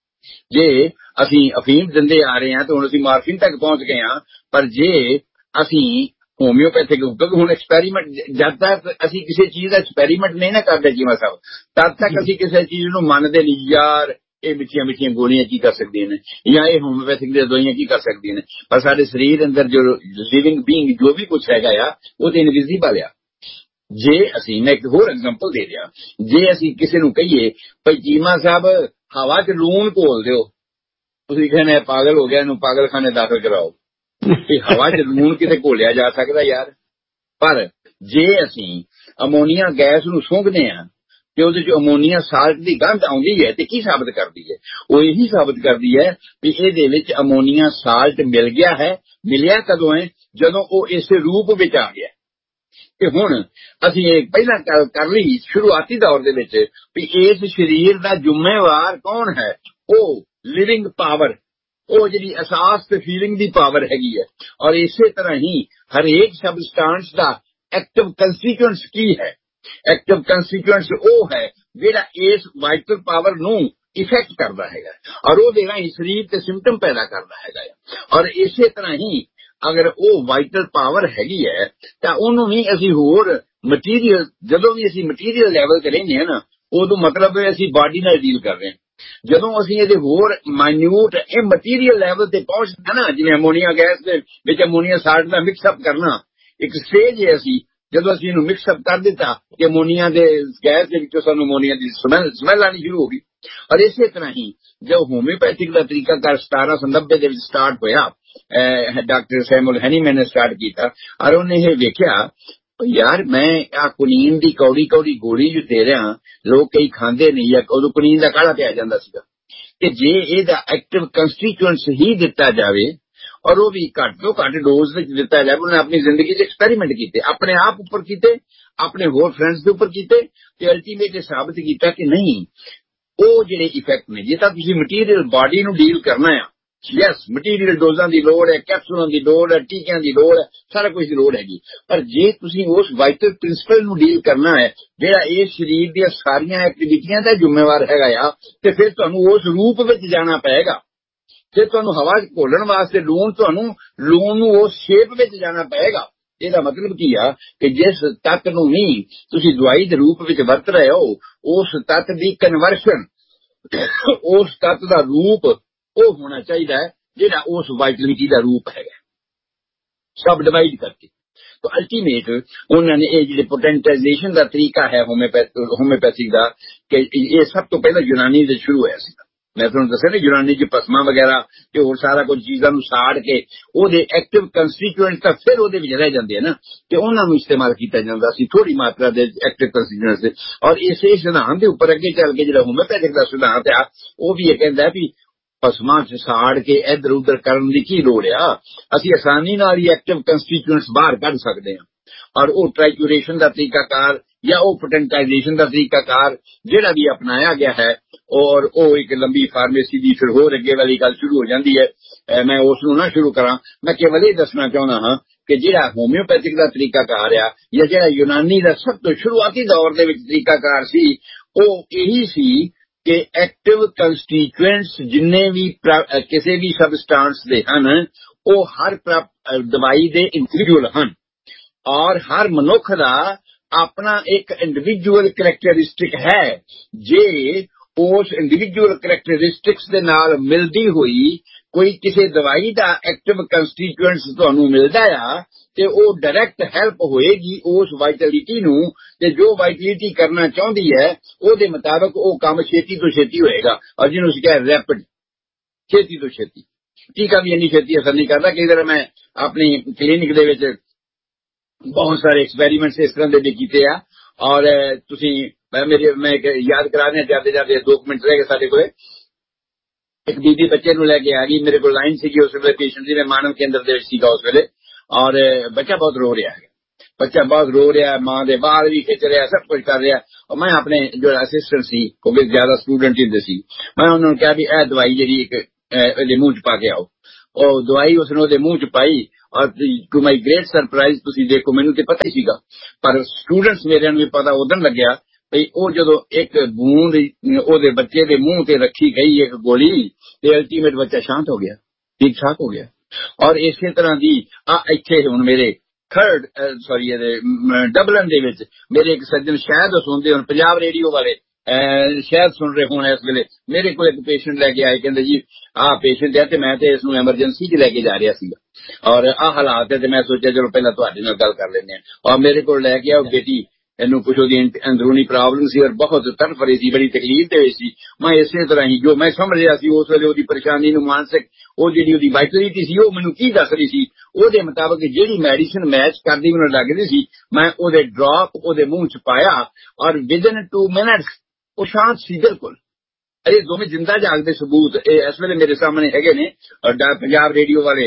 ਜੇ ਅਸੀਂ ਅਫੀਮ ਦਿੰਦੇ ਆ ਰਹੇ ਹਾਂ ਤਾਂ ਹੁਣ ਅਸੀਂ ਮਾਰਫਿਨ ਤੱਕ ਪਹੁੰਚ ਗਏ ਹਾਂ, ਪਰ ਜੇ ਅਸੀਂ ਹੋਮਿਓਪੈਥਿਕ, ਕਿਉਂਕਿ ਹੁਣ ਐਕਸਪੈਰੀਮੈਂਟ, ਜਦ ਤੱਕ ਅਸੀਂ ਕਿਸੇ ਚੀਜ਼ ਦਾ ਐਕਸਪੈਰੀਮੈਂਟ ਨਹੀਂ ਨਾ ਕਰਦੇ ਜੀਵਾ ਸਾਹਿਬ, ਤਦ ਤੱਕ ਅਸੀਂ ਕਿਸੇ ਚੀਜ਼ ਨੂੰ ਮੰਨਦੇ ਨਹੀਂ। ਯਾਰ ਇਹ ਮਿੱਠੀਆਂ ਮਿੱਠੀਆਂ ਗੋਲੀਆਂ ਕੀ ਕਰ ਸਕਦੀਆਂ ਨੇ, ਜਾਂ ਇਹ ਹੋਮਿਓਪੈਥਿਕ ਦੀਆਂ ਦਵਾਈਆਂ ਕੀ ਕਰ ਸਕਦੀਆਂ ਨੇ, ਪਰ ਸਾਡੇ ਸਰੀਰ ਅੰਦਰ ਜੋ ਲਿਵਿੰਗ ਬੀਇੰਗ ਜੋ ਵੀ ਕੁਛ ਹੈਗਾ ਆ ਉਹ ਤੇ ਇਨਵਿਜ਼ੀਬਲ ਆ। ਜੇ ਅਸੀਂ, ਮੈਂ ਇੱਕ ਹੋਰ ਐਗਜ਼ਾਮਪਲ ਦੇ ਰਿਹਾ, ਜੇ ਅਸੀਂ ਕਿਸੇ ਨੂੰ ਕਹੀਏ ਭਾਈ ਚੀਮਾ ਸਾਹਿਬ ਹਵਾ 'ਚ ਲੂਣ ਘੋਲ ਦਿਓ, ਤੁਸੀਂ ਕਹਿੰਦੇ ਪਾਗਲ ਹੋ ਗਿਆ, ਇਹਨੂੰ ਪਾਗਲਖਾਨੇ ਦਾਖਲ ਕਰਾਓ। ਇਹ ਹਵਾ 'ਚ ਲੂਣ ਕਿਤੇ ਘੋਲਿਆ ਜਾ ਸਕਦਾ ਯਾਰ? ਪਰ ਜੇ ਅਸੀਂ ਅਮੋਨੀਆ ਗੈਸ ਨੂੰ ਸੁੰਘਦੇ ਹਾਂ ਤੇ ਉਹਦੇ 'ਚ ਅਮੋਨੀਆ ਸਾਲਟ ਦੀ ਗੰਧ ਆਉਂਦੀ ਹੈ ਤੇ ਕੀ ਸਾਬਤ ਕਰਦੀ ਹੈ? ਉਹ ਇਹੀ ਸਾਬਤ ਕਰਦੀ ਹੈ ਵੀ ਇਹਦੇ ਵਿੱਚ ਅਮੋਨੀਆ ਸਾਲਟ ਮਿਲ ਗਿਆ ਹੈ। ਮਿਲਿਆ ਕਦੋਂ ਹੈ? ਜਦੋਂ ਉਹ ਇਸੇ ਰੂਪ ਵਿੱਚ ਆ ਗਿਆ। ਤੇ ਹੁਣ ਅਸੀਂ ਇਹ ਪਹਿਲਾਂ ਕਰ ਲਈ ਸ਼ੁਰੂਆਤੀ ਦੌਰ ਦੇ ਵਿੱਚ ਵੀ ਇਸ ਸਰੀਰ ਦਾ ਜ਼ਿੰਮੇਵਾਰ ਕੌਣ ਹੈ? ਉਹ ਲਿਵਿੰਗ ਪਾਵਰ, ਉਹ ਜਿਹੜੀ ਅਹਿਸਾਸ ਤੇ ਫੀਲਿੰਗ ਦੀ ਪਾਵਰ ਹੈਗੀ ਹੈ। ਔਰ ਇਸੇ ਤਰ੍ਹਾਂ ਹੀ ਹਰੇਕ ਸਬਸਟੈਂਸ ਦਾ ਐਕਟਿਵ ਕੰਸਟੀਟੂਐਂਟਸ ਕੀ ਹੈ? ਐਕਟਿਵ ਕੰਸਟੀਟੂਐਂਟਸ ਉਹ ਹੈ ਜਿਹੜਾ ਇਸ ਵਾਈਟਲ ਪਾਵਰ ਨੂੰ ਇਫੈਕਟ ਕਰਦਾ ਹੈਗਾ ਔਰ ਉਹਦੇ ਰਾਹੀਂ ਸਰੀਰ ਤੇ ਸਿੰਪਟਮ ਪੈਦਾ ਕਰਦਾ ਹੈਗਾ। ਔਰ ਇਸੇ ਤਰ੍ਹਾਂ ਹੀ ਅਗਰ ਉਹ ਵਾਈਟਲ ਪਾਵਰ ਹੈਗੀ ਹੈ ਤਾਂ ਉਹਨੂੰ ਵੀ ਅਸੀਂ ਹੋਰ ਮਟੀਰੀਅਲ, ਜਦੋਂ ਵੀ ਅਸੀਂ ਮਟੀਰੀਅਲ ਲੈਵਲ ਤੇ ਰਹਿੰਦੇ ਹਾਂ ਨਾ, ਉਦੋਂ ਮਤਲਬ ਹੈ ਅਸੀਂ ਬਾਡੀ ਨਾਲ ਡੀਲ ਕਰ ਰਹੇ ਹਾਂ। ਜਦੋਂ ਅਸੀਂ ਇਹਦੇ ਹੋਰ ਮਾਈਨਿਊਟ ਇਹ ਮਟੀਰੀਅਲ ਲੈਵਲ ਤੇ ਪਹੁੰਚਦੇ ਨਾ, ਜਿਵੇਂ ਅਮੋਨੀਆ ਗੈਸ ਦੇ ਵਿੱਚ ਅਮੋਨੀਆ ਸਾਲਟ ਦਾ ਮਿਕਸਅਪ ਕਰਨਾ ਇੱਕ ਸਟੇਜ ਹੈ। ਅਸੀਂ ਜਦੋਂ ਅਸੀਂ ਇਹਨੂੰ ਮਿਕਸਅਪ ਕਰ ਦਿੱਤਾ ਕਿ ਅਮੋਨੀਆ ਦੇ ਗੈਸ ਦੇ ਵਿੱਚੋਂ ਸਾਨੂੰ ਅਮੋਨੀਆ ਦੀ ਸਮੈਲ ਸਮੈਲ ਆਉਣੀ ਸ਼ੁਰੂ ਹੋ ਗਈ। ਔਰ ਇਸੇ ਤਰ੍ਹਾਂ ਹੀ ਜੋ ਹੋਮਿਓਪੈਥਿਕ ਦਾ ਤਰੀਕਾਕਾਰ ਸਤਾਰਾਂ ਸੌ ਨੱਬੇ ਦੇ ਵਿੱਚ ਸਟਾਰਟ ਹੋਇਆ, ਡਾਕਟਰ ਸੈਮੂਅਲ ਹੈਨੀਮੈਨ ਨੇ ਸਟਾਰਟ ਕੀਤਾ ਔਰ ਉਹਨੇ ਇਹ ਵੇਖਿਆ ਯਾਰ ਮੈਂ ਆ ਕੁਨੀਨ ਦੀ ਕੌੜੀ ਕੌੜੀ ਗੋਲੀ ਜੋ ਦੇ ਰਿਹਾ, ਲੋਕ ਕਈ ਖਾਂਦੇ ਨਹੀਂ, ਜਾਂ ਉਦੋਂ ਕੁਨੀਨ ਦਾ ਕਾੜਾ ਪਿਆ ਜਾਂਦਾ ਸੀਗਾ, ਕਿ ਜੇ ਇਹਦਾ ਐਕਟਿਵ ਕੰਸਟੀਟੂਐਂਟਸ ਹੀ ਦਿੱਤਾ ਜਾਵੇ ਔਰ ਉਹ ਵੀ ਘੱਟ ਤੋਂ ਘੱਟ ਡੋਜ਼ ਵਿੱਚ ਦਿੱਤਾ ਜਾਵੇ। ਉਹਨੇ ਆਪਣੀ ਜ਼ਿੰਦਗੀ 'ਚ ਐਕਸਪੈਰੀਮੈਂਟ ਕੀਤੇ, ਆਪਣੇ ਆਪ ਉੱਪਰ ਕੀਤੇ, ਆਪਣੇ ਹੋਰ ਫਰੈਂਡਸ ਦੇ ਉੱਪਰ ਕੀਤੇ ਤੇ ਅਲਟੀਮੇਟ ਸਾਬਤ ਕੀਤਾ ਕਿ ਨਹੀਂ, ਉਹ ਜਿਹੜੇ ਇਫੈਕਟ ਨੇ, ਜੇ ਤਾਂ ਤੁਸੀਂ ਮਟੀਰੀਅਲ ਬਾਡੀ ਨੂੰ ਡੀਲ ਕਰਨਾ ਆ, ਯੈਸ ਮਟੀਰੀਅਲ ਡੋਜ਼ਾਂ ਦੀ ਲੋੜ ਹੈ, ਕੈਪਸੂਲਾਂ ਦੀ ਲੋੜ ਹੈ, ਟੀਕਿਆਂ ਦੀ ਲੋੜ ਹੈ, ਸਾਰਾ ਕੁਝ ਦੀ ਲੋੜ ਹੈਗੀ, ਪਰ ਜੇ ਤੁਸੀਂ ਉਸ ਵਾਈਟਲ ਪ੍ਰਿੰਸੀਪਲ ਨੂੰ ਡੀਲ ਕਰਨਾ ਹੈ ਜਿਹੜਾ ਇਹ ਸਰੀਰ ਦੀਆਂ ਸਾਰੀਆਂ ਐਕਟੀਵਿਟੀਆਂ ਦਾ ਜ਼ਿੰਮੇਵਾਰ ਹੈਗਾ ਆ, ਤੇ ਫਿਰ ਤੁਹਾਨੂੰ ਉਸ ਰੂਪ ਵਿੱਚ ਜਾਣਾ ਪਏਗਾ। ਜੇ ਤੁਹਾਨੂੰ ਹਵਾ ਘੋਲਣ ਵਾਸਤੇ ਲੂਣ, ਤੁਹਾਨੂੰ ਲੂਣ ਨੂੰ ਉਸ ਸ਼ੇਪ ਵਿੱਚ ਜਾਣਾ ਪਏਗਾ। ਇਹਦਾ ਮਤਲਬ ਕੀ ਆ ਕਿ ਜਿਸ ਤੱਤ ਨੂੰ ਵੀ ਤੁਸੀਂ ਦਵਾਈ ਦੇ ਰੂਪ ਵਿੱਚ ਵਰਤ ਰਹੇ ਹੋ, ਉਸ ਤੱਤ ਦੀ ਕਨਵਰਸ਼ਨ, ਉਸ ਤੱਤ ਦਾ ਰੂਪ ਉਹ ਹੋਣਾ ਚਾਹੀਦਾ ਹੈ ਜਿਹੜਾ ਉਸ ਵਾਈਟਲਿਟੀ ਦਾ ਰੂਪ ਹੈਗਾ, ਸਬ ਡਿਵਾਈਡ ਕਰਕੇ। ਤਾਂ ਅਲਟੀਮੇਟ ਉਹਨਾਂ ਨੇ ਇਹ ਜਿਹੜੇ ਪੋਟੈਂਟਾਈਜੇਸ਼ਨ ਦਾ ਤਰੀਕਾ ਹੈ ਹੋਮਿਓਪੈਥਿਕ ਦਾ, ਕਿ ਇਹ ਸਭ ਤੋਂ ਪਹਿਲਾਂ ਯੂਨਾਨੀ ਦੇ ਸ਼ੁਰੂ ਹੋਇਆ ਸੀ। ਮੈਂ ਤੁਹਾਨੂੰ ਦੱਸਿਆ ਨਾ, ਯੂਨਾਨੀ ਚ ਪਸਮਾਂ ਵਗੈਰਾ ਤੇ ਹੋਰ ਸਾਰਾ ਕੁਝ ਚੀਜ਼ਾਂ ਨੂੰ ਸਾੜ ਕੇ ਉਹਦੇ ਐਕਟਿਵ ਕੰਸਟੀਟੂਐਂਟ ਤਾਂ ਫਿਰ ਉਹਦੇ ਵਿੱਚ ਰਹਿ ਜਾਂਦੇ ਆ ਨਾ, ਤੇ ਉਹਨਾਂ ਨੂੰ ਇਸਤੇਮਾਲ ਕੀਤਾ ਜਾਂਦਾ ਸੀ ਥੋੜੀ ਮਾਤਰਾ ਦੇ ਐਕਟਿਵ ਕੰਸਟੀਟੂਐਂਟ ਦੇ। ਔਰ ਇਸੇ ਸਿਧਾਂਤ ਦੇ ਉੱਪਰ ਅੱਗੇ ਚੱਲ ਕੇ ਜਿਹੜਾ ਹੋਮਿਓਪੈਥਿਕ ਦਾ ਸਿਧਾਂਤ ਆ, ਉਹ ਵੀ ਇਹ ਕਹਿੰਦਾ ਵੀ ਪਸਮਾਂ ਚ ਸਾੜ ਕੇ ਇੱਧਰ ਉੱਧਰ ਕਰਨ ਦੀ ਕੀ ਲੋੜ ਆ, ਅਸੀਂ ਆਸਾਨੀ ਨਾਲ ਹੀ ਐਕਟਿਵ ਕੰਸਟੀਟੂਐਂਟਸ ਬਾਹਰ ਕੱਢ ਸਕਦੇ ਹਾਂ। ਔਰ ਉਹ ਟ੍ਰਾਈਕੂਰੇਸ਼ਨ ਦਾ ਤਰੀਕਾਕਾਰ ਜਾਂ ਉਹ ਪੋਟੈਂਟਾਈਜੇਸ਼ਨ ਦਾ ਤਰੀਕਾਕਾਰ ਜਿਹੜਾ ਵੀ ਅਪਣਾਇਆ ਗਿਆ ਹੈ, ਔਰ ਉਹ ਇੱਕ ਲੰਬੀ ਫਾਰਮੇਸੀ ਦੀ ਫਿਰ ਹੋਰ ਅੱਗੇ ਵਾਲੀ ਗੱਲ ਸ਼ੁਰੂ ਹੋ ਜਾਂਦੀ ਹੈ। ਮੈਂ ਉਸ ਨੂੰ ਨਾ ਸ਼ੁਰੂ ਕਰਾਂ, ਮੈਂ ਕੇਵਲ ਇਹ ਦੱਸਣਾ ਚਾਹੁੰਦਾ ਹਾਂ ਕਿ ਜਿਹੜਾ ਹੋਮਿਓਪੈਥਿਕ ਦਾ ਤਰੀਕਾਕਾਰ ਆ ਜਾਂ ਜਿਹੜਾ ਯੂਨਾਨੀ ਦਾ ਸਭ ਤੋਂ ਸ਼ੁਰੂਆਤੀ ਦੌਰ ਦੇ ਵਿੱਚ ਤਰੀਕਾਕਾਰ ਸੀ, ਉਹ ਇਹੀ ਸੀ ਕਿ ਐਕਟਿਵ ਕੰਸਟੀਟੂਐਂਟਸ ਜਿੰਨੇ ਵੀ ਕਿਸੇ ਵੀ ਸਬਸਟੈਂਸ ਦੇ ਹਨ, ਉਹ ਹਰ ਦਵਾਈ ਦੇ ਇੰਡੀਵਿਜੂਅਲ ਹਨ ਔਰ ਹਰ ਮਨੁੱਖ ਦਾ ਆਪਣਾ ਇੱਕ ਇੰਡੀਵਿਜੂਅਲ ਕਰੈਕਟਰਿਸਟਿਕ ਹੈ। ਜੇ ਉਸ ਇੰਡੀਵਿਜੂਅਲ ਕਰੈਕਟਰਿਸਟਿਕਸ ਦੇ ਨਾਲ ਮਿਲਦੀ ਹੋਈ ਕੋਈ ਕਿਸੇ ਦਵਾਈ ਦਾ ਐਕਟਿਵ ਕੰਸਟੀਟੂਐਂਟਸ ਤੁਹਾਨੂੰ ਮਿਲਦਾ ਆ, ਤੇ ਉਹ ਡਾਇਰੈਕਟ ਹੈਲਪ ਹੋਏਗੀ ਉਸ ਵਾਈਟਲਿਟੀ ਨੂੰ, ਤੇ ਜੋ ਵਾਈਟਲਿਟੀ ਕਰਨਾ ਚਾਹੁੰਦੀ ਹੈ ਉਹਦੇ ਮੁਤਾਬਕ ਉਹ ਕੰਮ ਛੇਤੀ ਤੋਂ ਛੇਤੀ ਹੋਏਗਾ। ਔਰ ਜਿਹਨੂੰ ਅਸੀਂ ਕਹਿੰਦੇ ਰੈਪਿਡ, ਛੇਤੀ ਤੋਂ ਛੇਤੀ। ਟੀਕਾ ਵੀ ਇੰਨੀ ਛੇਤੀ ਅਸਰ ਨਹੀਂ ਕਰਦਾ। ਕਈ ਵਾਰ ਮੈਂ ਆਪਣੀ ਕਲੀਨਿਕ ਦੇ ਵਿੱਚ ਬਹੁਤ ਸਾਰੇ ਐਕਸਪੈਰੀਮੈਂਟਸ ਇਸ ਤਰ੍ਹਾਂ ਦੇ ਵੀ ਕੀਤੇ ਆ, ਔਰ ਤੁਸੀਂ ਮੇਰੇ ਮੈਂ ਯਾਦ ਕਰਾ ਦਿਆਂ ਜਾਂਦੇ ਜਾਂਦੇ ਦੋ ਮਿੰਟ ਰਹਿ ਗਏ ਸਾਡੇ ਕੋਲ। ਇੱਕ ਬੀਬੀ ਬੱਚੇ ਨੂੰ ਲੈ ਕੇ ਆ ਗਈ ਮੇਰੇ ਕੋਲ, ਲਾਈਨ ਸੀਗੀ ਉਸ ਵੇਲੇ ਪੇਸ਼ੈਂਟ ਦੀ, ਮੈਂ ਮਾਨਵ ਕੇਂਦਰ ਦੇ ਵਿੱਚ ਸੀਗਾ ਉਸ ਵੇਲੇ, ਔਰ ਬੱਚਾ ਬਹੁਤ ਰੋ ਰਿਹਾ ਹੈ, ਬੱਚਾ ਬਹੁਤ ਰੋ ਰਿਹਾ, ਮਾਂ ਦੇ ਬਾਲ ਵੀ ਖਿੱਚ ਰਿਹਾ, ਸਭ ਕੁਝ ਕਰ ਰਿਹਾ। ਔਰ ਮੈਂ ਆਪਣੇ ਜੋ ਅਸਿਸਟੈਂਟ ਸੀ, ਕਿਉਂਕਿ ਜ਼ਿਆਦਾ ਸਟੂਡੈਂਟ ਹੁੰਦੇ ਸੀ, ਮੈਂ ਉਹਨਾਂ ਨੂੰ ਕਿਹਾ ਵੀ ਇਹ ਦਵਾਈ ਜਿਹੜੀ ਇੱਕ ਇਹਦੇ ਮੂੰਹ ਚ ਪਾ ਕੇ ਆਓ। ਉਹ ਦਵਾਈ ਉਸਨੇ ਉਹਦੇ ਮੂੰਹ ਚ ਪਾਈ ਔਰ ਟੂ ਮਾਈ ਗ੍ਰੇਟ ਸਰਪ੍ਰਾਈਜ਼ ਤੁਸੀਂ ਦੇਖੋ, ਮੈਨੂੰ ਤੇ ਪਤਾ ਹੀ ਸੀਗਾ, ਪਰ ਸਟੂਡੈਂਟਸ ਮੇਰਿਆਂ ਨੂੰ ਵੀ ਪਤਾ ਉਦੋਂ ਲੱਗਿਆ ਭਈ ਉਹ ਜਦੋਂ ਇੱਕ ਬੂੰਦ ਉਹਦੇ ਬੱਚੇ ਦੇ ਮੂੰਹ ਤੇ ਰੱਖੀ ਗਈ ਇੱਕ ਗੋਲੀ ਤੇ ਅਲਟੀਮੇਟ ਬੱਚਾ ਸ਼ਾਂਤ ਹੋ ਗਿਆ, ਠੀਕ ਠਾਕ ਹੋ ਗਿਆ। ਔਰ ਇਸੇ ਤਰ੍ਹਾਂ ਦੀ ਆ ਇੱਥੇ ਹੁਣ ਮੇਰੇ ਥਰਡ ਸੌਰੀ ਇਹਦੇ ਡਬਲਨ ਦੇ ਵਿੱਚ ਮੇਰੇ ਇੱਕ ਸੱਜਣ ਸ਼ਾਇਦ ਸੁਣਦੇ ਹੁਣ, ਪੰਜਾਬ ਰੇਡੀਓ ਵਾਲੇ ਸ਼ਾਇਦ ਸੁਣ ਰਹੇ ਹੋਣ ਇਸ ਵੇਲੇ, ਮੇਰੇ ਕੋਲ ਇੱਕ ਪੇਸ਼ੈਂਟ ਲੈ ਕੇ ਆਏ, ਕਹਿੰਦੇ ਜੀ ਆਹ ਪੇਸ਼ੈਂਟ ਹੈ ਤੇ ਮੈਂ ਤੇ ਇਸ ਨੂੰ ਐਮਰਜੈਂਸੀ 'ਚ ਲੈ ਕੇ ਜਾ ਰਿਹਾ ਸੀਗਾ ਔਰ ਆਹ ਹਾਲਾਤ ਹੈ, ਤੇ ਮੈਂ ਸੋਚਿਆ ਚਲੋ ਪਹਿਲਾਂ ਤੁਹਾਡੇ ਨਾਲ ਗੱਲ ਕਰ ਲੈਂਦੇ ਹਾਂ। ਔਰ ਮੇਰੇ ਕੋਲ ਲੈ ਕੇ ਆਓ ਬੇਟੀ, ਇਹਨੂੰ ਕੁਛ ਉਹਦੀ ਅੰਦਰੂਨੀ ਪ੍ਰੋਬਲਮ ਸੀ ਔਰ ਬਹੁਤ ਤੜਫ ਰਹੀ ਸੀ, ਬੜੀ ਤਕਲੀਫ ਦੇ ਵਿੱਚ ਸੀ। ਮੈਂ ਇਸੇ ਤਰ੍ਹਾਂ ਹੀ ਜੋ ਮੈਂ ਸਮਝ ਰਿਹਾ ਸੀ ਉਸ ਵੇਲੇ ਉਹਦੀ ਪਰੇਸ਼ਾਨੀ ਨੂੰ, ਮਾਨਸਿਕ ਉਹ ਜਿਹੜੀ ਉਹਦੀ ਵਾਈਟਲਿਟੀ ਸੀ ਉਹ ਮੈਨੂੰ ਕੀ ਦੱਸ ਰਹੀ ਸੀ, ਉਹਦੇ ਮੁਤਾਬਕ ਜਿਹੜੀ ਮੈਡੀਸਨ ਮੈਚ ਕਰਦੀ ਮੈਨੂੰ ਲੱਗਦੀ ਸੀ, ਮੈਂ ਉਹਦੇ ਡ੍ਰੌਪ ਉਹਦੇ ਮੂੰਹ 'ਚ ਪਾਇਆ ਔਰ ਵਿਦਨ ਟੂ ਮਿੰਟਸ ਉਹ ਸ਼ਾਂਤ ਸੀ ਬਿਲਕੁਲ। ਇਹ ਦੋਵੇਂ ਜਿੰਦਾ ਜਾਗਦੇ ਸਬੂਤ ਇਹ ਇਸ ਵੇਲੇ ਮੇਰੇ ਸਾਹਮਣੇ ਹੈਗੇ ਨੇ, ਪੰਜਾਬ ਰੇਡੀਓ ਵਾਲੇ